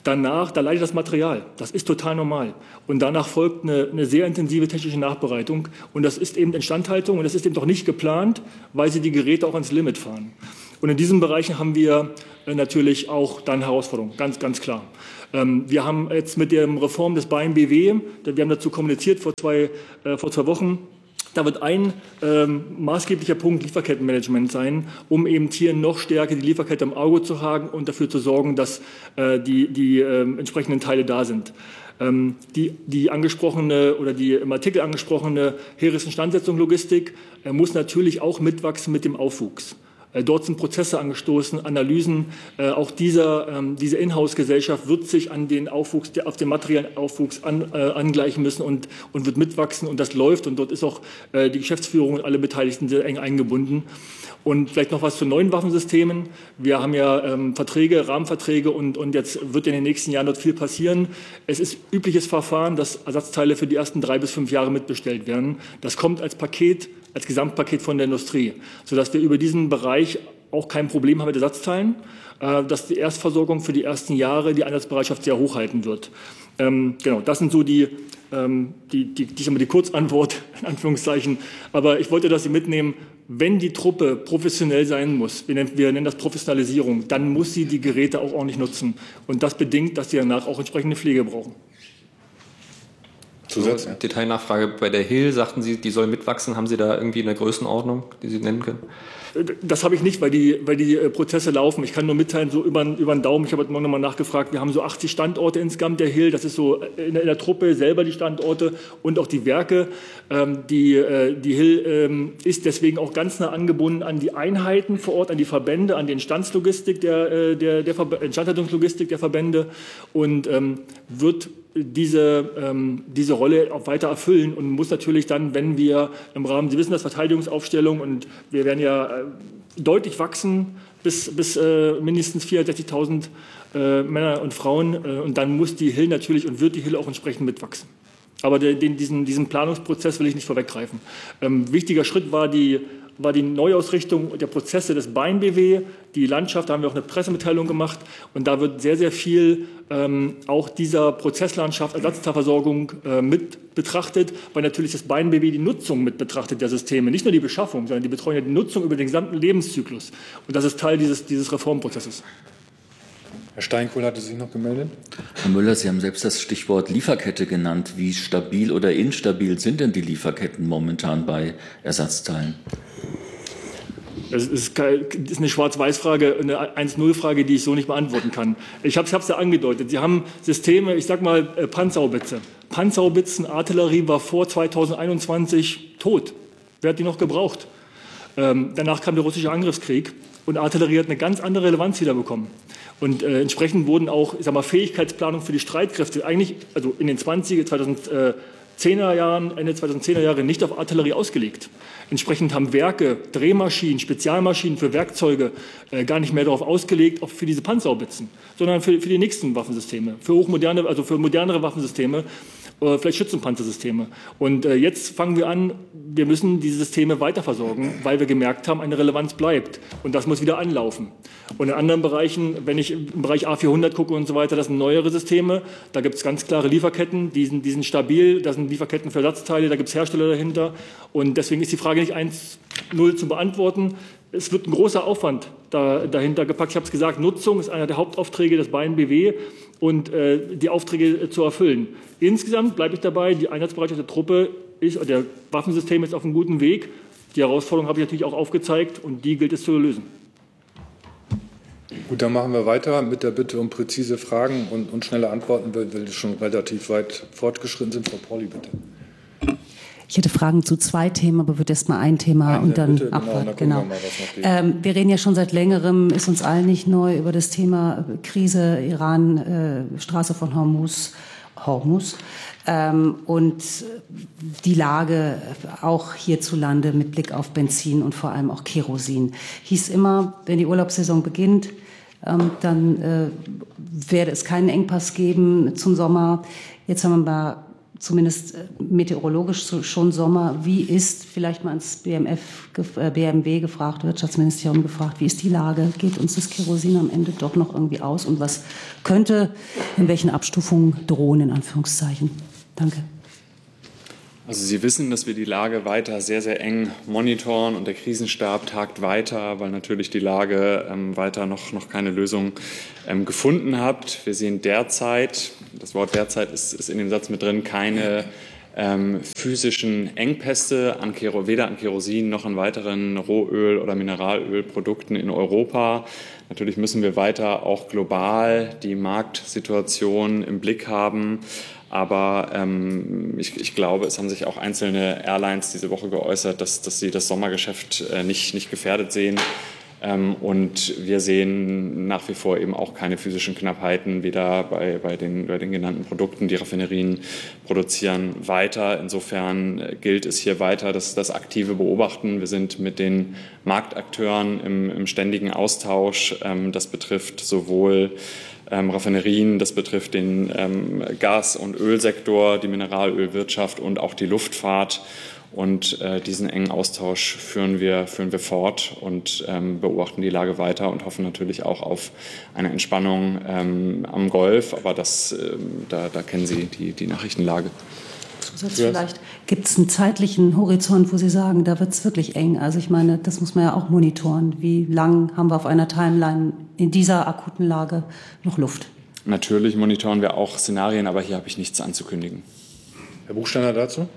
Danach, da leidet das Material. Das ist total normal. Und danach folgt eine, eine sehr intensive technische Nachbereitung. Und das ist eben Instandhaltung und das ist eben doch nicht geplant, weil sie die Geräte auch ans Limit fahren. Und in diesen Bereichen haben wir äh, natürlich auch dann Herausforderungen, ganz, ganz klar. Ähm, wir haben jetzt mit der Reform des B A M B W, wir haben dazu kommuniziert vor zwei, äh, vor zwei Wochen, da wird ein ähm, maßgeblicher Punkt Lieferkettenmanagement sein, um eben hier noch stärker die Lieferkette im Auge zu haben und dafür zu sorgen, dass äh, die, die äh, entsprechenden Teile da sind. Ähm, die, die angesprochene oder die im Artikel angesprochene Heeresinstandsetzung Logistik äh, muss natürlich auch mitwachsen mit dem Aufwuchs. Dort sind Prozesse angestoßen, Analysen. Äh, auch dieser, ähm, diese Inhouse-Gesellschaft wird sich an den Aufwuchs, der, auf den materiellen Aufwuchs an, äh, angleichen müssen und, und wird mitwachsen. Und das läuft. Und dort ist auch äh, die Geschäftsführung und alle Beteiligten sehr eng eingebunden. Und vielleicht noch was zu neuen Waffensystemen. Wir haben ja ähm, Verträge, Rahmenverträge und, und jetzt wird in den nächsten Jahren dort viel passieren. Es ist übliches Verfahren, dass Ersatzteile für die ersten drei bis fünf Jahre mitbestellt werden. Das kommt als Paket, als Gesamtpaket von der Industrie, sodass wir über diesen Bereich auch kein Problem haben mit Ersatzteilen, äh, dass die Erstversorgung für die ersten Jahre die Einsatzbereitschaft sehr hoch halten wird. Ähm, genau, das sind so die, ähm, die, die, die, die Kurzantwort, in Anführungszeichen. Aber ich wollte, dass Sie mitnehmen, wenn die Truppe professionell sein muss, wir nennen, wir nennen das Professionalisierung, dann muss sie die Geräte auch ordentlich nutzen. Und das bedingt, dass sie danach auch entsprechende Pflege brauchen. Zusatz, ja. Detailnachfrage bei der Hill, sagten Sie, die soll mitwachsen. Haben Sie da irgendwie eine Größenordnung, die Sie nennen können? Das habe ich nicht, weil die, weil die Prozesse laufen. Ich kann nur mitteilen, so über, über den Daumen, ich habe heute Morgen nochmal nachgefragt, wir haben so achtzig Standorte insgesamt der Hill, das ist so in der, in der Truppe selber die Standorte und auch die Werke. Ähm, die, äh, die Hill ähm, ist deswegen auch ganz nah angebunden an die Einheiten vor Ort, an die Verbände, an die Instandlogistik der, äh, der, der Ver- Instandhaltungslogistik der Verbände und ähm, wird diese, ähm, diese Rolle auch weiter erfüllen und muss natürlich dann, wenn wir im Rahmen, Sie wissen das, Verteidigungsaufstellung und wir werden ja äh, deutlich wachsen bis, bis äh, mindestens vierhundertsechzigtausend äh, Männer und Frauen äh, und dann muss die Hill natürlich und wird die Hill auch entsprechend mitwachsen. Aber den, diesen, diesen Planungsprozess will ich nicht vorweggreifen. Ähm, wichtiger Schritt war die war die Neuausrichtung der Prozesse des B A M B W, die Landschaft, da haben wir auch eine Pressemitteilung gemacht und da wird sehr, sehr viel ähm, auch dieser Prozesslandschaft, Ersatzteilversorgung äh, mit betrachtet, weil natürlich das B A M B W die Nutzung mit betrachtet der Systeme, nicht nur die Beschaffung, sondern die betreuen ja die Nutzung über den gesamten Lebenszyklus und das ist Teil dieses, dieses Reformprozesses. Herr Steinkohl hatte sich noch gemeldet. Herr Müller, Sie haben selbst das Stichwort Lieferkette genannt. Wie stabil oder instabil sind denn die Lieferketten momentan bei Ersatzteilen? Das ist eine Schwarz-Weiß-Frage, eine eins null Frage, die ich so nicht beantworten kann. Ich habe es ja angedeutet. Sie haben Systeme, ich sage mal Panzerhaubitze. Panzerhaubitzen, Artillerie war vor zweitausendeinundzwanzig tot. Wer hat die noch gebraucht? Ähm, danach kam der russische Angriffskrieg und Artillerie hat eine ganz andere Relevanz wieder bekommen. Und äh, entsprechend wurden auch, ich sag mal, Fähigkeitsplanung für die Streitkräfte eigentlich, also in den zwanziger, zweitausendzehner Jahren, Ende zweitausendzehner Jahre nicht auf Artillerie ausgelegt. Entsprechend haben Werke, Drehmaschinen, Spezialmaschinen für Werkzeuge äh, gar nicht mehr darauf ausgelegt, auch für diese Panzerhaubitzen, sondern für, für die nächsten Waffensysteme, für hochmoderne, also für modernere Waffensysteme, äh, vielleicht Schützenpanzersysteme. Und äh, jetzt fangen wir an, wir müssen diese Systeme weiterversorgen, weil wir gemerkt haben, eine Relevanz bleibt. Und das muss wieder anlaufen. Und in anderen Bereichen, wenn ich im Bereich A vierhundert gucke und so weiter, das sind neuere Systeme. Da gibt es ganz klare Lieferketten, die sind, die sind stabil. Da sind Lieferketten für Ersatzteile, da gibt es Hersteller dahinter. Und deswegen ist die Frage nicht eins null zu beantworten. Es wird ein großer Aufwand da, dahinter gepackt. Ich habe es gesagt, Nutzung ist einer der Hauptaufträge des B A M B W und äh, die Aufträge äh, zu erfüllen. Insgesamt bleibe ich dabei, die Einsatzbereitschaft der Truppe ist, der Waffensystem ist auf einem guten Weg. Die Herausforderung habe ich natürlich auch aufgezeigt und die gilt es zu lösen. Gut, dann machen wir weiter mit der Bitte um präzise Fragen und, und schnelle Antworten, weil wir schon relativ weit fortgeschritten sind. Frau Pauli, bitte. Ich hätte Fragen zu zwei Themen, aber würde erst mal ein Thema Eine, und dann bitte, abwarten. Genau, genau. dann wir, mal, ähm, wir reden ja schon seit längerem, ist uns allen nicht neu, über das Thema Krise, Iran, äh, Straße von Hormuz, Hormuz ähm, und die Lage auch hierzulande mit Blick auf Benzin und vor allem auch Kerosin. Hieß immer, wenn die Urlaubssaison beginnt, ähm, dann äh, werde es keinen Engpass geben zum Sommer. Jetzt haben wir mal zumindest meteorologisch schon Sommer. Wie ist, vielleicht mal ins B M F, B M W gefragt, Wirtschaftsministerium gefragt, wie ist die Lage? Geht uns das Kerosin am Ende doch noch irgendwie aus? Und was könnte in welchen Abstufungen drohen, in Anführungszeichen? Danke. Also Sie wissen, dass wir die Lage weiter sehr, sehr eng monitoren und der Krisenstab tagt weiter, weil natürlich die Lage ähm, weiter noch, noch keine Lösung ähm, gefunden hat. Wir sehen derzeit, das Wort derzeit ist, ist in dem Satz mit drin, keine ähm, physischen Engpässe, an Kero, weder an Kerosin noch an weiteren Rohöl- oder Mineralölprodukten in Europa. Natürlich müssen wir weiter auch global die Marktsituation im Blick haben. Aber ähm, ich, ich glaube, es haben sich auch einzelne Airlines diese Woche geäußert, dass, dass sie das Sommergeschäft äh, nicht, nicht gefährdet sehen. Ähm, und wir sehen nach wie vor eben auch keine physischen Knappheiten, weder bei, bei, den, bei den genannten Produkten. Die Raffinerien produzieren weiter. Insofern gilt es hier weiter, das, das aktive Beobachten. Wir sind mit den Marktakteuren im, im ständigen Austausch. Ähm, das betrifft sowohl Ähm, Raffinerien, das betrifft den ähm, Gas- und Ölsektor, die Mineralölwirtschaft und auch die Luftfahrt. Und äh, diesen engen Austausch führen wir, führen wir fort und ähm, beobachten die Lage weiter und hoffen natürlich auch auf eine Entspannung ähm, am Golf. Aber das, ähm, da, da kennen Sie die, die Nachrichtenlage. Zusatz vielleicht. Gibt es einen zeitlichen Horizont, wo Sie sagen, da wird es wirklich eng? Also ich meine, das muss man ja auch monitoren. Wie lang haben wir auf einer Timeline in dieser akuten Lage noch Luft? Natürlich monitoren wir auch Szenarien, aber hier habe ich nichts anzukündigen. Herr Buchsteiner dazu?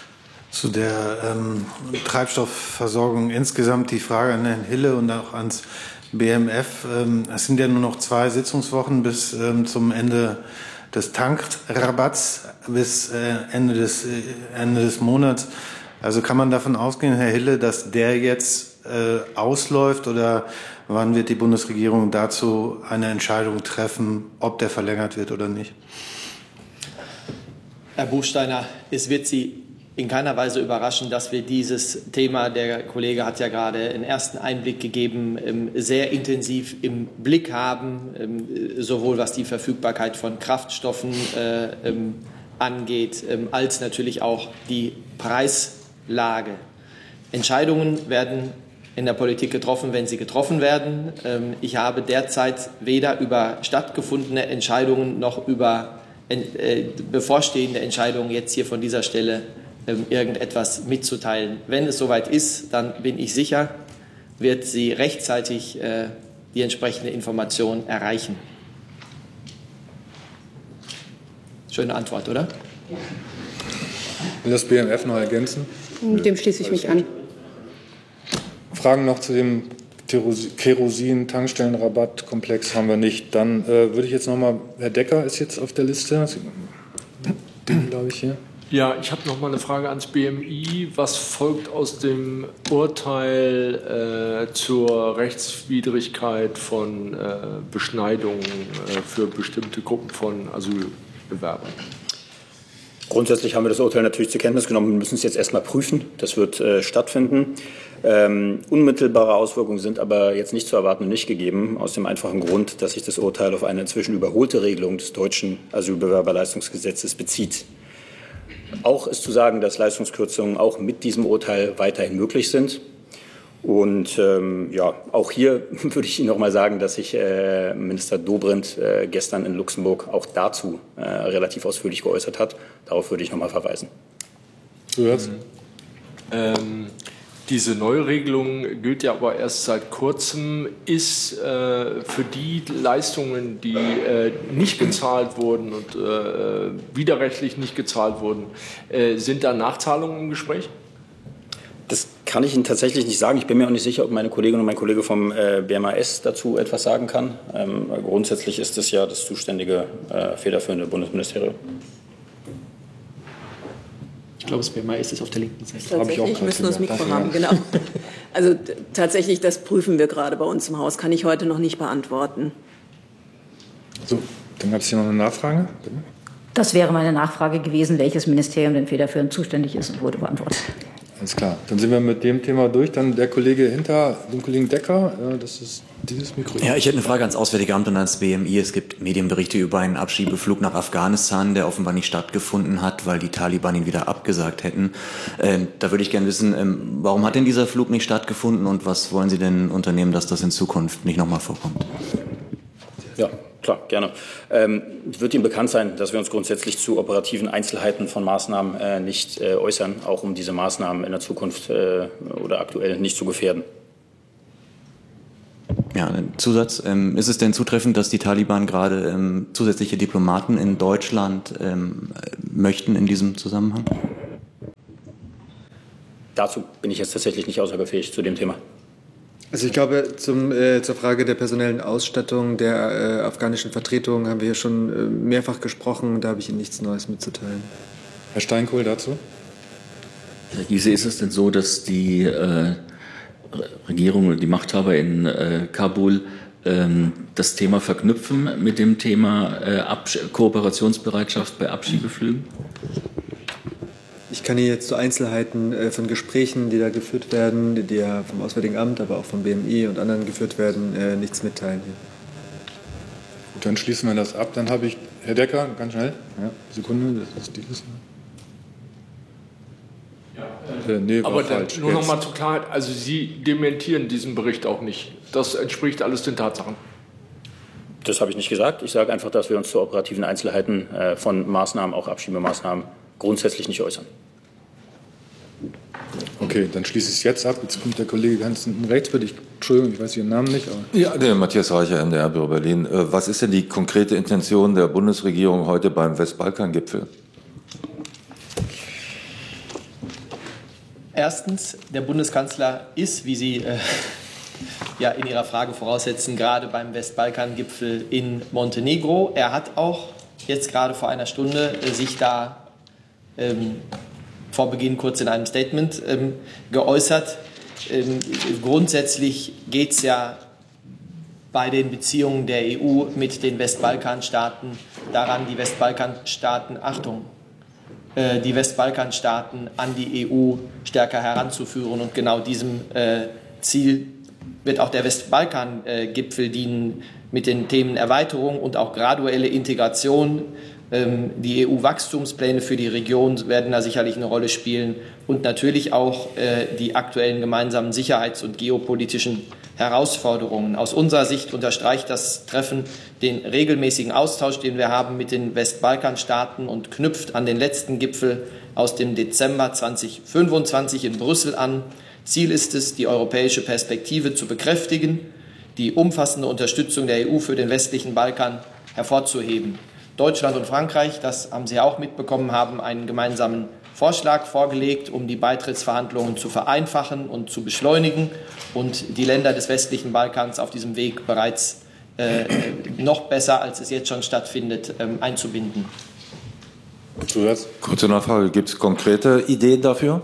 Zu der ähm, Treibstoffversorgung insgesamt die Frage an Herrn Hille und auch ans B M F. Ähm, es sind ja nur noch zwei Sitzungswochen bis ähm, zum Ende des Tankrabatts bis äh, Ende des, äh, Ende des Monats. Also kann man davon ausgehen, Herr Hille, dass der jetzt äh, ausläuft, oder wann wird die Bundesregierung dazu eine Entscheidung treffen, ob der verlängert wird oder nicht? Herr Buchsteiner, es wird Sie in keiner Weise überraschen, dass wir dieses Thema, der Kollege hat ja gerade einen ersten Einblick gegeben, sehr intensiv im Blick haben, sowohl was die Verfügbarkeit von Kraftstoffen angeht, als natürlich auch die Preislage. Entscheidungen werden in der Politik getroffen, wenn sie getroffen werden. Ich habe derzeit weder über stattgefundene Entscheidungen noch über bevorstehende Entscheidungen jetzt hier von dieser Stelle irgendetwas mitzuteilen. Wenn es soweit ist, dann bin ich sicher, wird sie rechtzeitig äh, die entsprechende Information erreichen. Schöne Antwort, oder? Will das B M F noch ergänzen? Dem schließe ich mich an. Fragen noch zu dem Kerosin-Tankstellenrabattkomplex haben wir nicht. Dann äh, würde ich jetzt noch mal, Herr Decker ist jetzt auf der Liste, den glaube ich hier. Ja, ich habe noch mal eine Frage ans B M I. Was folgt aus dem Urteil äh, zur Rechtswidrigkeit von äh, Beschneidungen äh, für bestimmte Gruppen von Asylbewerbern? Grundsätzlich haben wir das Urteil natürlich zur Kenntnis genommen. Wir müssen es jetzt erstmal prüfen. Das wird äh, stattfinden. Ähm, unmittelbare Auswirkungen sind aber jetzt nicht zu erwarten und nicht gegeben, aus dem einfachen Grund, dass sich das Urteil auf eine inzwischen überholte Regelung des deutschen Asylbewerberleistungsgesetzes bezieht. Auch ist zu sagen, dass Leistungskürzungen auch mit diesem Urteil weiterhin möglich sind. Und ähm, ja, auch hier würde ich Ihnen noch mal sagen, dass sich äh, Minister Dobrindt äh, gestern in Luxemburg auch dazu äh, relativ ausführlich geäußert hat. Darauf würde ich noch mal verweisen. Mhm. Ähm, diese Neuregelung gilt ja aber erst seit kurzem. Ist äh, für die Leistungen, die äh, nicht gezahlt wurden und äh, widerrechtlich nicht gezahlt wurden, äh, sind da Nachzahlungen im Gespräch? Das kann ich Ihnen tatsächlich nicht sagen. Ich bin mir auch nicht sicher, ob meine Kollegin und mein Kollege vom äh, B M A S dazu etwas sagen kann. Ähm, grundsätzlich ist es ja das zuständige äh, federführende Bundesministerium. Ich glaube, das B M A S ist auf der linken Seite. Tatsächlich, wir müssen das Mikro haben, genau. Also tatsächlich, das prüfen wir gerade bei uns im Haus. Kann ich heute noch nicht beantworten. So, dann gab es hier noch eine Nachfrage. Das wäre meine Nachfrage gewesen, welches Ministerium denn federführend zuständig ist, und wurde beantwortet. Alles klar. Dann sind wir mit dem Thema durch. Dann der Kollege hinter dem Kollegen Decker. Das ist dieses Mikro. Ja, ich hätte eine Frage ans Auswärtige Amt und ans B M I. Es gibt Medienberichte über einen Abschiebeflug nach Afghanistan, der offenbar nicht stattgefunden hat, weil die Taliban ihn wieder abgesagt hätten. Ähm, da würde ich gerne wissen, ähm, warum hat denn dieser Flug nicht stattgefunden und was wollen Sie denn unternehmen, dass das in Zukunft nicht nochmal vorkommt? Ja, klar, gerne. Ähm, wird Ihnen bekannt sein, dass wir uns grundsätzlich zu operativen Einzelheiten von Maßnahmen äh, nicht äh, äußern, auch um diese Maßnahmen in der Zukunft äh, oder aktuell nicht zu gefährden? Ja, ein Zusatz. Ähm, ist es denn zutreffend, dass die Taliban gerade ähm, zusätzliche Diplomaten in Deutschland ähm, möchten in diesem Zusammenhang? Dazu bin ich jetzt tatsächlich nicht aussagefähig zu dem Thema. Also ich glaube, zum, äh, zur Frage der personellen Ausstattung der äh, afghanischen Vertretung haben wir hier schon äh, mehrfach gesprochen. Da habe ich Ihnen nichts Neues mitzuteilen. Herr Steinkohl dazu? Herr Giese, ist es denn so, dass die äh, Regierung oder die Machthaber in äh, Kabul ähm, das Thema verknüpfen mit dem Thema äh, Absch- Kooperationsbereitschaft bei Abschiebeflügen? Ich kann Ihnen jetzt zu Einzelheiten äh, von Gesprächen, die da geführt werden, die ja vom Auswärtigen Amt, aber auch vom B M I und anderen geführt werden, äh, nichts mitteilen hier. Gut, dann schließen wir das ab. Dann habe ich Herr Decker, ganz schnell. Ja, Sekunde, das ist dieses. Ja, äh, nee, aber dann, falsch. nur noch mal zur Klarheit, also Sie dementieren diesen Bericht auch nicht. Das entspricht alles den Tatsachen. Das habe ich nicht gesagt. Ich sage einfach, dass wir uns zu operativen Einzelheiten äh, von Maßnahmen, auch Abschiebemaßnahmen, grundsätzlich nicht äußern. Okay, dann schließe ich es jetzt ab. Jetzt kommt der Kollege ganz hinten rechts, bitte. Ich, Entschuldigung, ich weiß Ihren Namen nicht. Aber ja, der Matthias Reicher, M D R-Büro Berlin. Was ist denn die konkrete Intention der Bundesregierung heute beim Westbalkan-Gipfel? Erstens, der Bundeskanzler ist, wie Sie äh, ja in Ihrer Frage voraussetzen, gerade beim Westbalkan-Gipfel in Montenegro. Er hat auch jetzt gerade vor einer Stunde äh, sich da ähm, vor Beginn kurz in einem Statement ähm, geäußert. Ähm, grundsätzlich geht es ja bei den Beziehungen der E U mit den Westbalkanstaaten daran, die Westbalkanstaaten, Achtung, äh, die Westbalkanstaaten an die E U stärker heranzuführen. Und genau diesem äh, Ziel wird auch der Westbalkan-Gipfel dienen, mit den Themen Erweiterung und auch graduelle Integration. Ähm, die E U-Wachstumspläne für die Region werden da sicherlich eine Rolle spielen und natürlich auch äh, die aktuellen gemeinsamen sicherheits- und geopolitischen Herausforderungen. Aus unserer Sicht unterstreicht das Treffen den regelmäßigen Austausch, den wir haben mit den Westbalkanstaaten und knüpft an den letzten Gipfel aus dem Dezember zweitausendfünfundzwanzig in Brüssel an. Ziel ist es, die europäische Perspektive zu bekräftigen, die umfassende Unterstützung der E U für den westlichen Balkan hervorzuheben. Deutschland und Frankreich, das haben Sie ja auch mitbekommen, haben einen gemeinsamen Vorschlag vorgelegt, um die Beitrittsverhandlungen zu vereinfachen und zu beschleunigen und die Länder des westlichen Balkans auf diesem Weg bereits äh, noch besser, als es jetzt schon stattfindet, ähm, einzubinden. Kurze Nachfrage, gibt es konkrete Ideen dafür?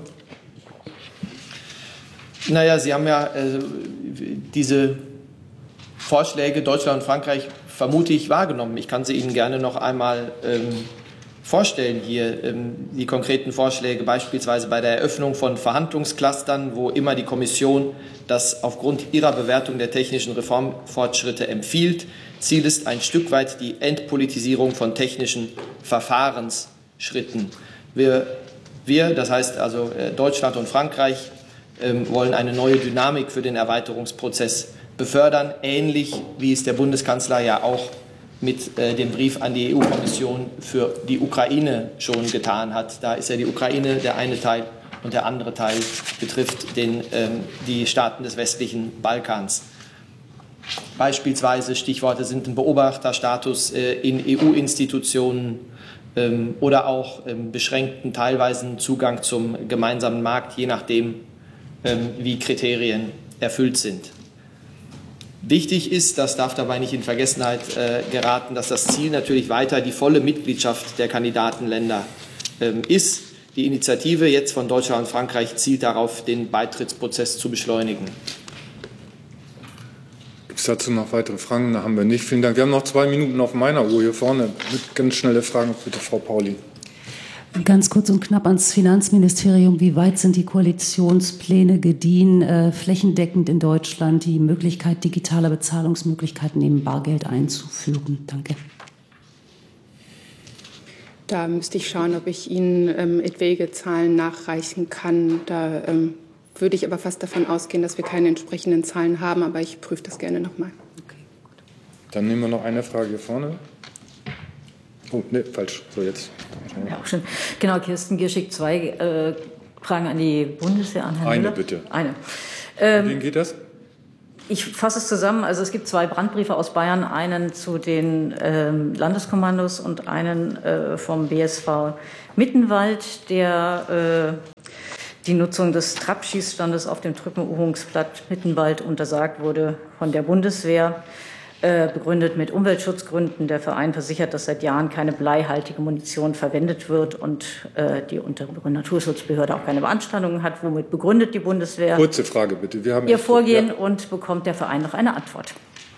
Naja, Sie haben ja äh, diese Vorschläge Deutschland und Frankreich vermute ich wahrgenommen. Ich kann sie Ihnen gerne noch einmal ähm, vorstellen hier. Ähm, die konkreten Vorschläge beispielsweise bei der Eröffnung von Verhandlungsclustern, wo immer die Kommission das aufgrund ihrer Bewertung der technischen Reformfortschritte empfiehlt. Ziel ist ein Stück weit die Entpolitisierung von technischen Verfahrensschritten. Wir, wir das heißt also äh, Deutschland und Frankreich, ähm, wollen eine neue Dynamik für den Erweiterungsprozess befördern, ähnlich wie es der Bundeskanzler ja auch mit äh, dem Brief an die E U-Kommission für die Ukraine schon getan hat. Da ist ja die Ukraine der eine Teil und der andere Teil betrifft den, ähm, die Staaten des westlichen Balkans. Beispielsweise Stichworte sind ein Beobachterstatus äh, in E U-Institutionen ähm, oder auch ähm, beschränkten teilweisen Zugang zum gemeinsamen Markt, je nachdem, ähm, wie Kriterien erfüllt sind. Wichtig ist, das darf dabei nicht in Vergessenheit äh, geraten, dass das Ziel natürlich weiter die volle Mitgliedschaft der Kandidatenländer ähm, ist. Die Initiative jetzt von Deutschland und Frankreich zielt darauf, den Beitrittsprozess zu beschleunigen. Gibt es dazu noch weitere Fragen? Da haben wir nicht. Vielen Dank. Wir haben noch zwei Minuten auf meiner Uhr hier vorne. Mit ganz schnelle Fragen, bitte, Frau Pauli. Ganz kurz und knapp ans Finanzministerium. Wie weit sind die Koalitionspläne gediehen, äh, flächendeckend in Deutschland die Möglichkeit digitaler Bezahlungsmöglichkeiten neben Bargeld einzuführen? Danke. Da müsste ich schauen, ob ich Ihnen ähm, etwaige Zahlen nachreichen kann. Da ähm, würde ich aber fast davon ausgehen, dass wir keine entsprechenden Zahlen haben. Aber ich prüfe das gerne nochmal. Okay, dann nehmen wir noch eine Frage hier vorne. Oh, ne, falsch. So, jetzt. Ja, auch schon. Genau, Kirsten Gierschig, zwei äh, Fragen an die Bundeswehr, an Herrn Eine Müller. bitte. Eine. Ähm, Wen geht das? Ich fasse es zusammen. Also es gibt zwei Brandbriefe aus Bayern, einen zu den ähm, Landeskommandos und einen äh, vom B S V Mittenwald, der äh, die Nutzung des Trapp-Schießstandes auf dem Truppenübungsplatz Mittenwald untersagt wurde von der Bundeswehr. Begründet mit Umweltschutzgründen. Der Verein versichert, dass seit Jahren keine bleihaltige Munition verwendet wird und äh, die untere Naturschutzbehörde auch keine Beanstandungen hat. Womit begründet die Bundeswehr Kurze Frage bitte. Wir haben ihr Vorgehen ja. Und bekommt der Verein noch eine Antwort?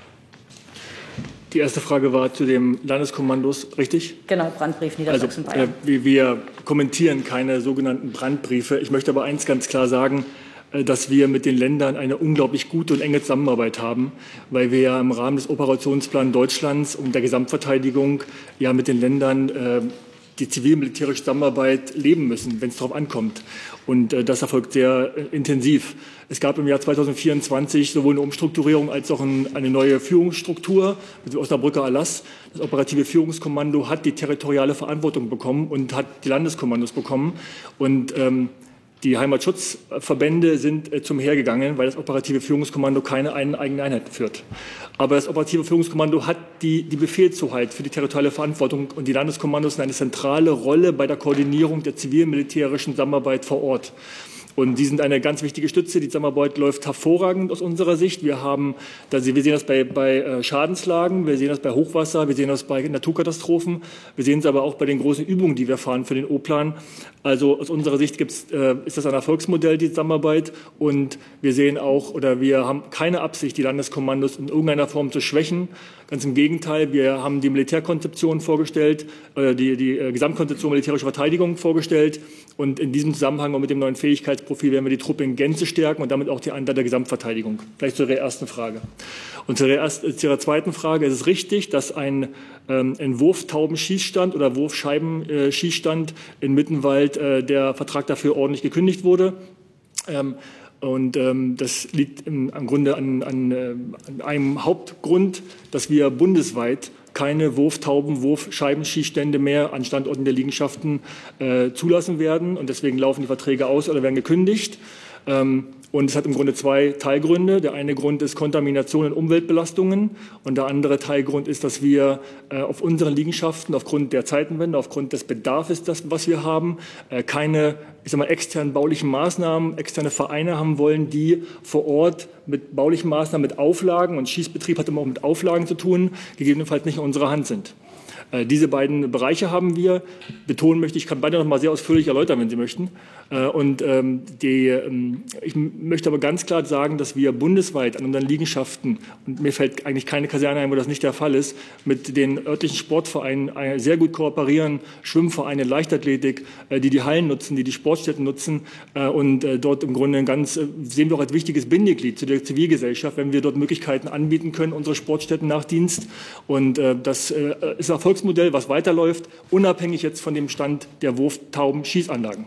Die erste Frage war zu den Landeskommandos, richtig? Genau, Brandbrief Niedersachsen-Bayern. Also, äh, wir kommentieren keine sogenannten Brandbriefe. Ich möchte aber eins ganz klar sagen, dass wir mit den Ländern eine unglaublich gute und enge Zusammenarbeit haben, weil wir ja im Rahmen des Operationsplans Deutschlands und der Gesamtverteidigung ja mit den Ländern äh, die zivil-militärische Zusammenarbeit leben müssen, wenn es darauf ankommt. Und äh, das erfolgt sehr äh, intensiv. Es gab im Jahr zweitausendvierundzwanzig sowohl eine Umstrukturierung als auch ein, eine neue Führungsstruktur mit dem Osnabrücker Erlass. Das operative Führungskommando hat die territoriale Verantwortung bekommen und hat die Landeskommandos bekommen. Und ähm, die Heimatschutzverbände sind äh, zum Heer gegangen, weil das operative Führungskommando keine eigene Einheit führt. Aber das operative Führungskommando hat die, die Befehlshoheit für die territoriale Verantwortung und die Landeskommandos sind eine zentrale Rolle bei der Koordinierung der zivil-militärischen Zusammenarbeit vor Ort. Und die sind eine ganz wichtige Stütze. Die Zusammenarbeit läuft hervorragend aus unserer Sicht. Wir haben, wir sehen das bei, bei Schadenslagen, wir sehen das bei Hochwasser, wir sehen das bei Naturkatastrophen, wir sehen es aber auch bei den großen Übungen, die wir fahren für den O-Plan. Also aus unserer Sicht gibt's, äh, ist das ein Erfolgsmodell, die Zusammenarbeit. Und wir sehen auch, oder wir haben keine Absicht, die Landeskommandos in irgendeiner Form zu schwächen. Ganz im Gegenteil, wir haben die Militärkonzeption vorgestellt, äh, die, die äh, Gesamtkonzeption militärische Verteidigung vorgestellt. Und in diesem Zusammenhang und mit dem neuen Fähigkeitsprofil werden wir die Truppe in Gänze stärken und damit auch die Anteil der Gesamtverteidigung. Vielleicht zu Ihrer ersten Frage. Und zu, der ersten, zu Ihrer zweiten Frage ist es richtig, dass ein, ähm, ein Wurftaubenschießstand oder Wurfscheibenschießstand in Mittenwald äh, der Vertrag dafür ordentlich gekündigt wurde. Ähm, Und ähm, das liegt im, im Grunde an, an, äh, an einem Hauptgrund, dass wir bundesweit keine Wurftauben, Wurfscheibenschießstände mehr an Standorten der Liegenschaften äh, zulassen werden. Und deswegen laufen die Verträge aus oder werden gekündigt. Ähm, und es hat im Grunde zwei Teilgründe. Der eine Grund ist Kontamination und Umweltbelastungen. Und der andere Teilgrund ist, dass wir äh, auf unseren Liegenschaften aufgrund der Zeitenwende, aufgrund des Bedarfs, das, was wir haben, äh, keine ich sag mal, externen baulichen Maßnahmen, externe Vereine haben wollen, die vor Ort mit baulichen Maßnahmen, mit Auflagen, und Schießbetrieb hat immer auch mit Auflagen zu tun, gegebenenfalls nicht in unserer Hand sind. Äh, diese beiden Bereiche haben wir. Betonen möchte, ich kann beide noch mal sehr ausführlich erläutern, wenn Sie möchten. Äh, und ähm, die, ähm, ich möchte aber ganz klar sagen, dass wir bundesweit an unseren Liegenschaften, und mir fällt eigentlich keine Kaserne ein, wo das nicht der Fall ist, mit den örtlichen Sportvereinen äh, sehr gut kooperieren, Schwimmvereine, Leichtathletik, äh, die die Hallen nutzen, die die Sportstätten nutzen äh, und äh, dort im Grunde ganz, äh, sehen wir auch als wichtiges Bindeglied zu der Zivilgesellschaft, wenn wir dort Möglichkeiten anbieten können, unsere Sportstätten nach Dienst. Und äh, das äh, ist ein Erfolgsmodell, was weiterläuft, unabhängig jetzt von dem Stand der Wurftauben-Schießanlagen.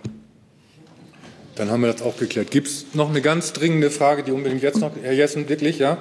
Dann haben wir das auch geklärt. Gibt es noch eine ganz dringende Frage, die unbedingt jetzt noch, Herr Jessen, wirklich, ja?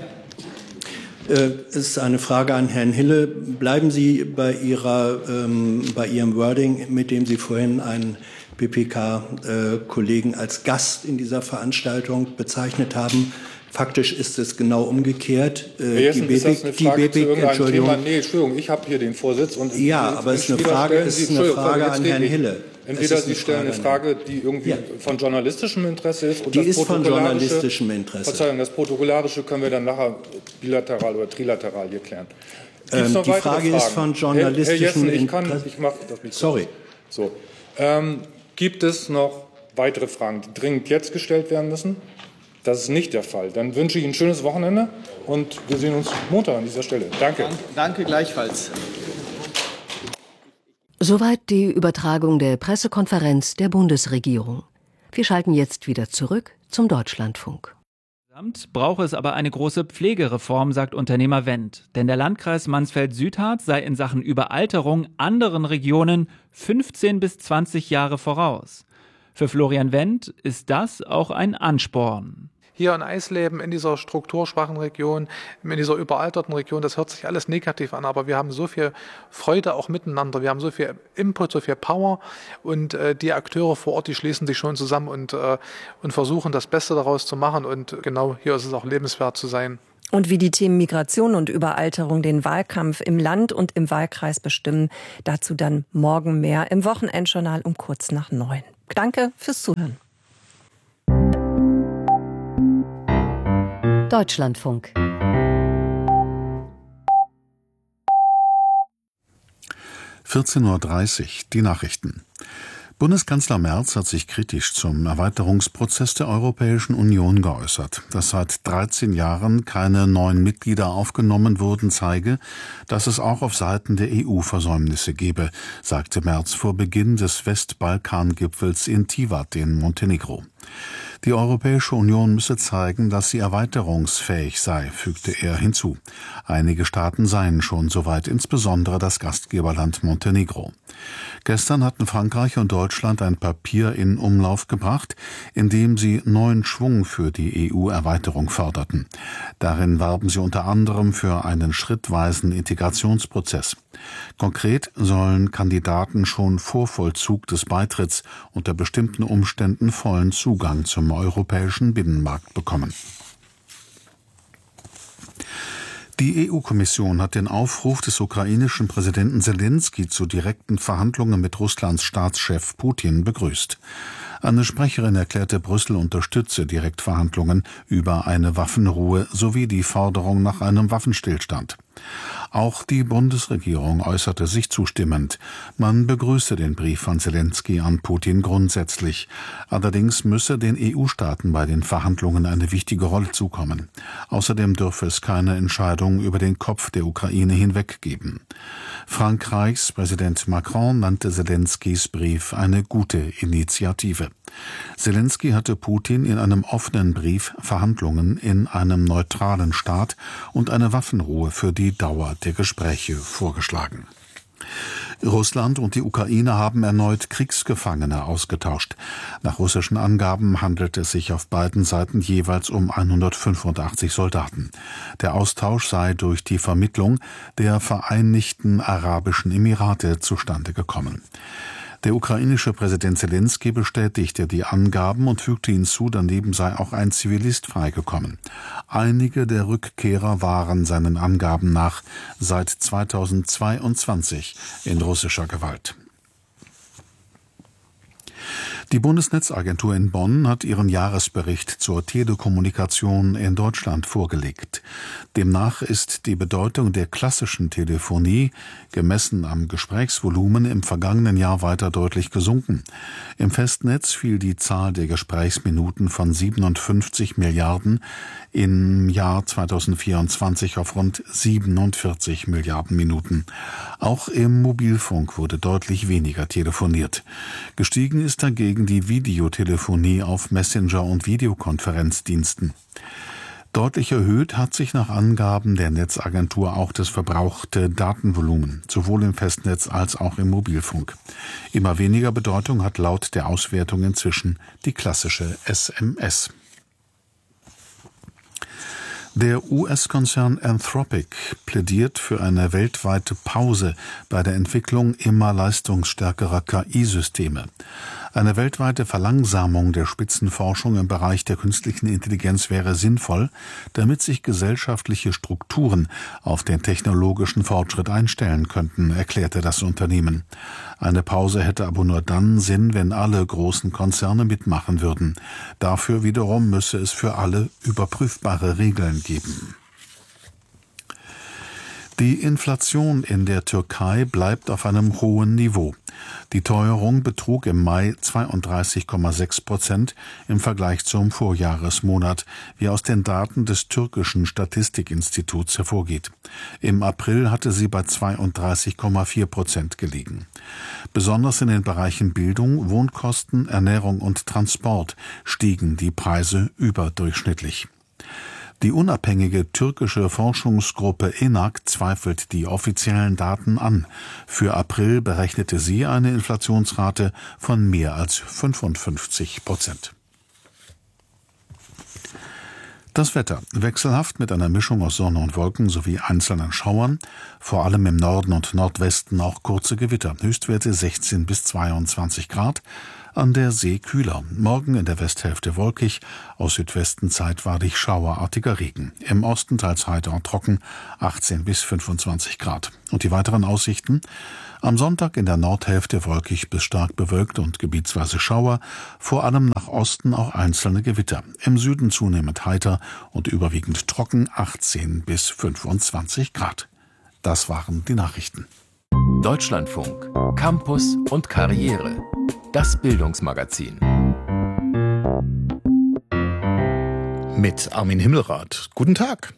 Es ist eine Frage an Herrn Hille. Bleiben Sie bei, Ihrer, ähm, bei Ihrem Wording, mit dem Sie vorhin einen B P K-Kollegen als Gast in dieser Veranstaltung bezeichnet haben? Faktisch ist es genau umgekehrt. Herr Jessen, ist das eine Frage zu irgendeinem Thema? Nee, Entschuldigung, ich habe hier den Vorsitz. Und ja, aber es ist eine Frage, ist eine Frage an Herrn Hille. Entweder Sie stellen eine Frage, die irgendwie ja. von journalistischem Interesse ist. Und die das ist von journalistischem Interesse. Verzeihung, das Protokollarische können wir dann nachher bilateral oder trilateral hier klären. Ähm, die Frage Fragen? ist von journalistischem Interesse. Herr Jessen, ich, ich mache das Mikro. Sorry. So. Ähm, gibt es noch weitere Fragen, die dringend jetzt gestellt werden müssen? Das ist nicht der Fall. Dann wünsche ich Ihnen ein schönes Wochenende und wir sehen uns Montag an dieser Stelle. Danke. Danke, danke gleichfalls. Soweit die Übertragung der Pressekonferenz der Bundesregierung. Wir schalten jetzt wieder zurück zum Deutschlandfunk. Insgesamt brauche es aber eine große Pflegereform, sagt Unternehmer Wendt. Denn der Landkreis Mansfeld-Südharz sei in Sachen Überalterung anderen Regionen fünfzehn bis zwanzig Jahre voraus. Für Florian Wendt ist das auch ein Ansporn. Hier in Eisleben, in dieser strukturschwachen Region, in dieser überalterten Region, das hört sich alles negativ an, aber wir haben so viel Freude auch miteinander, wir haben so viel Input, so viel Power und äh, die Akteure vor Ort, die schließen sich schon zusammen und, äh, und versuchen das Beste daraus zu machen und genau hier ist es auch lebenswert zu sein. Und wie die Themen Migration und Überalterung den Wahlkampf im Land und im Wahlkreis bestimmen, dazu dann morgen mehr im Wochenendjournal um kurz nach neun. Danke fürs Zuhören. Deutschlandfunk. vierzehn Uhr dreißig, die Nachrichten. Bundeskanzler Merz hat sich kritisch zum Erweiterungsprozess der Europäischen Union geäußert. Dass seit dreizehn Jahren keine neuen Mitglieder aufgenommen wurden, zeige, dass es auch auf Seiten der E U Versäumnisse gebe, sagte Merz vor Beginn des Westbalkan-Gipfels in Tivat in Montenegro. Die Europäische Union müsse zeigen, dass sie erweiterungsfähig sei, fügte er hinzu. Einige Staaten seien schon soweit, insbesondere das Gastgeberland Montenegro. Gestern hatten Frankreich und Deutschland ein Papier in Umlauf gebracht, in dem sie neuen Schwung für die E U-Erweiterung forderten. Darin warben sie unter anderem für einen schrittweisen Integrationsprozess. Konkret sollen Kandidaten schon vor Vollzug des Beitritts unter bestimmten Umständen vollen Zugang zum europäischen Binnenmarkt bekommen. Die E U-Kommission hat den Aufruf des ukrainischen Präsidenten Selenskyj zu direkten Verhandlungen mit Russlands Staatschef Putin begrüßt. Eine Sprecherin erklärte, Brüssel unterstütze Direktverhandlungen über eine Waffenruhe sowie die Forderung nach einem Waffenstillstand. Auch die Bundesregierung äußerte sich zustimmend. Man begrüße den Brief von Selenskyj an Putin grundsätzlich. Allerdings müsse den E U-Staaten bei den Verhandlungen eine wichtige Rolle zukommen. Außerdem dürfe es keine Entscheidung über den Kopf der Ukraine hinweg geben. Frankreichs Präsident Macron nannte Selenskyjs Brief eine gute Initiative. Selenskyj hatte Putin in einem offenen Brief Verhandlungen in einem neutralen Staat und eine Waffenruhe für die Dauer der Gespräche vorgeschlagen. Russland und die Ukraine haben erneut Kriegsgefangene ausgetauscht. Nach russischen Angaben handelt es sich auf beiden Seiten jeweils um hundertfünfundachtzig Soldaten. Der Austausch sei durch die Vermittlung der Vereinigten Arabischen Emirate zustande gekommen. Der ukrainische Präsident Selenskyj bestätigte die Angaben und fügte hinzu, daneben sei auch ein Zivilist freigekommen. Einige der Rückkehrer waren seinen Angaben nach seit zweitausendzweiundzwanzig in russischer Gewalt. Die Bundesnetzagentur in Bonn hat ihren Jahresbericht zur Telekommunikation in Deutschland vorgelegt. Demnach ist die Bedeutung der klassischen Telefonie, gemessen am Gesprächsvolumen, im vergangenen Jahr weiter deutlich gesunken. Im Festnetz fiel die Zahl der Gesprächsminuten von siebenundfünfzig Milliarden im Jahr zweitausendvierundzwanzig auf rund siebenundvierzig Milliarden Minuten. Auch im Mobilfunk wurde deutlich weniger telefoniert. Gestiegen ist dagegen die Videotelefonie auf Messenger- und Videokonferenzdiensten. Deutlich erhöht hat sich nach Angaben der Netzagentur auch das verbrauchte Datenvolumen, sowohl im Festnetz als auch im Mobilfunk. Immer weniger Bedeutung hat laut der Auswertung inzwischen die klassische S M S. Der U S-Konzern Anthropic plädiert für eine weltweite Pause bei der Entwicklung immer leistungsstärkerer K I-Systeme. Eine weltweite Verlangsamung der Spitzenforschung im Bereich der künstlichen Intelligenz wäre sinnvoll, damit sich gesellschaftliche Strukturen auf den technologischen Fortschritt einstellen könnten, erklärte das Unternehmen. Eine Pause hätte aber nur dann Sinn, wenn alle großen Konzerne mitmachen würden. Dafür wiederum müsse es für alle überprüfbare Regeln geben. Die Inflation in der Türkei bleibt auf einem hohen Niveau. Die Teuerung betrug im Mai zweiunddreißig Komma sechs Prozent im Vergleich zum Vorjahresmonat, wie aus den Daten des türkischen Statistikinstituts hervorgeht. Im April hatte sie bei zweiunddreißig Komma vier Prozent gelegen. Besonders in den Bereichen Bildung, Wohnkosten, Ernährung und Transport stiegen die Preise überdurchschnittlich. Die unabhängige türkische Forschungsgruppe ENAK zweifelt die offiziellen Daten an. Für April berechnete sie eine Inflationsrate von mehr als fünfundfünfzig Prozent. Das Wetter wechselhaft mit einer Mischung aus Sonne und Wolken sowie einzelnen Schauern, vor allem im Norden und Nordwesten auch kurze Gewitter, Höchstwerte sechzehn bis zweiundzwanzig Grad, an der See kühler. Morgen in der Westhälfte wolkig, aus Südwesten zeitweilig schauerartiger Regen. Im Osten teils heiter und trocken, achtzehn bis fünfundzwanzig Grad. Und die weiteren Aussichten? Am Sonntag in der Nordhälfte wolkig bis stark bewölkt und gebietsweise Schauer, vor allem nach Osten auch einzelne Gewitter. Im Süden zunehmend heiter und überwiegend trocken, achtzehn bis fünfundzwanzig Grad. Das waren die Nachrichten. Deutschlandfunk, Campus und Karriere. Das Bildungsmagazin. Mit Armin Himmelrath. Guten Tag.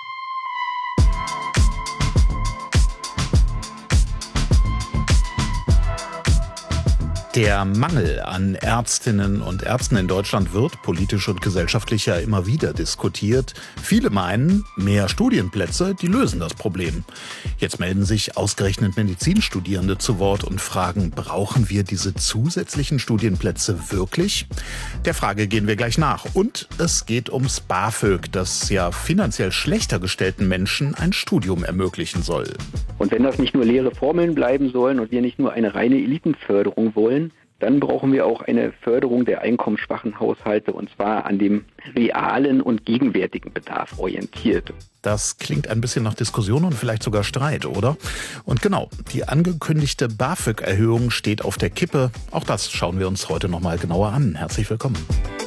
Der Mangel an Ärztinnen und Ärzten in Deutschland wird politisch und gesellschaftlich ja immer wieder diskutiert. Viele meinen, mehr Studienplätze, die lösen das Problem. Jetzt melden sich ausgerechnet Medizinstudierende zu Wort und fragen, brauchen wir diese zusätzlichen Studienplätze wirklich? Der Frage gehen wir gleich nach. Und es geht ums BAföG, das ja finanziell schlechter gestellten Menschen ein Studium ermöglichen soll. Und wenn das nicht nur leere Formeln bleiben sollen und wir nicht nur eine reine Elitenförderung wollen, dann brauchen wir auch eine Förderung der einkommensschwachen Haushalte, und zwar an dem realen und gegenwärtigen Bedarf orientiert. Das klingt ein bisschen nach Diskussion und vielleicht sogar Streit, oder? Und genau, die angekündigte BAföG-Erhöhung steht auf der Kippe. Auch das schauen wir uns heute noch mal genauer an. Herzlich willkommen.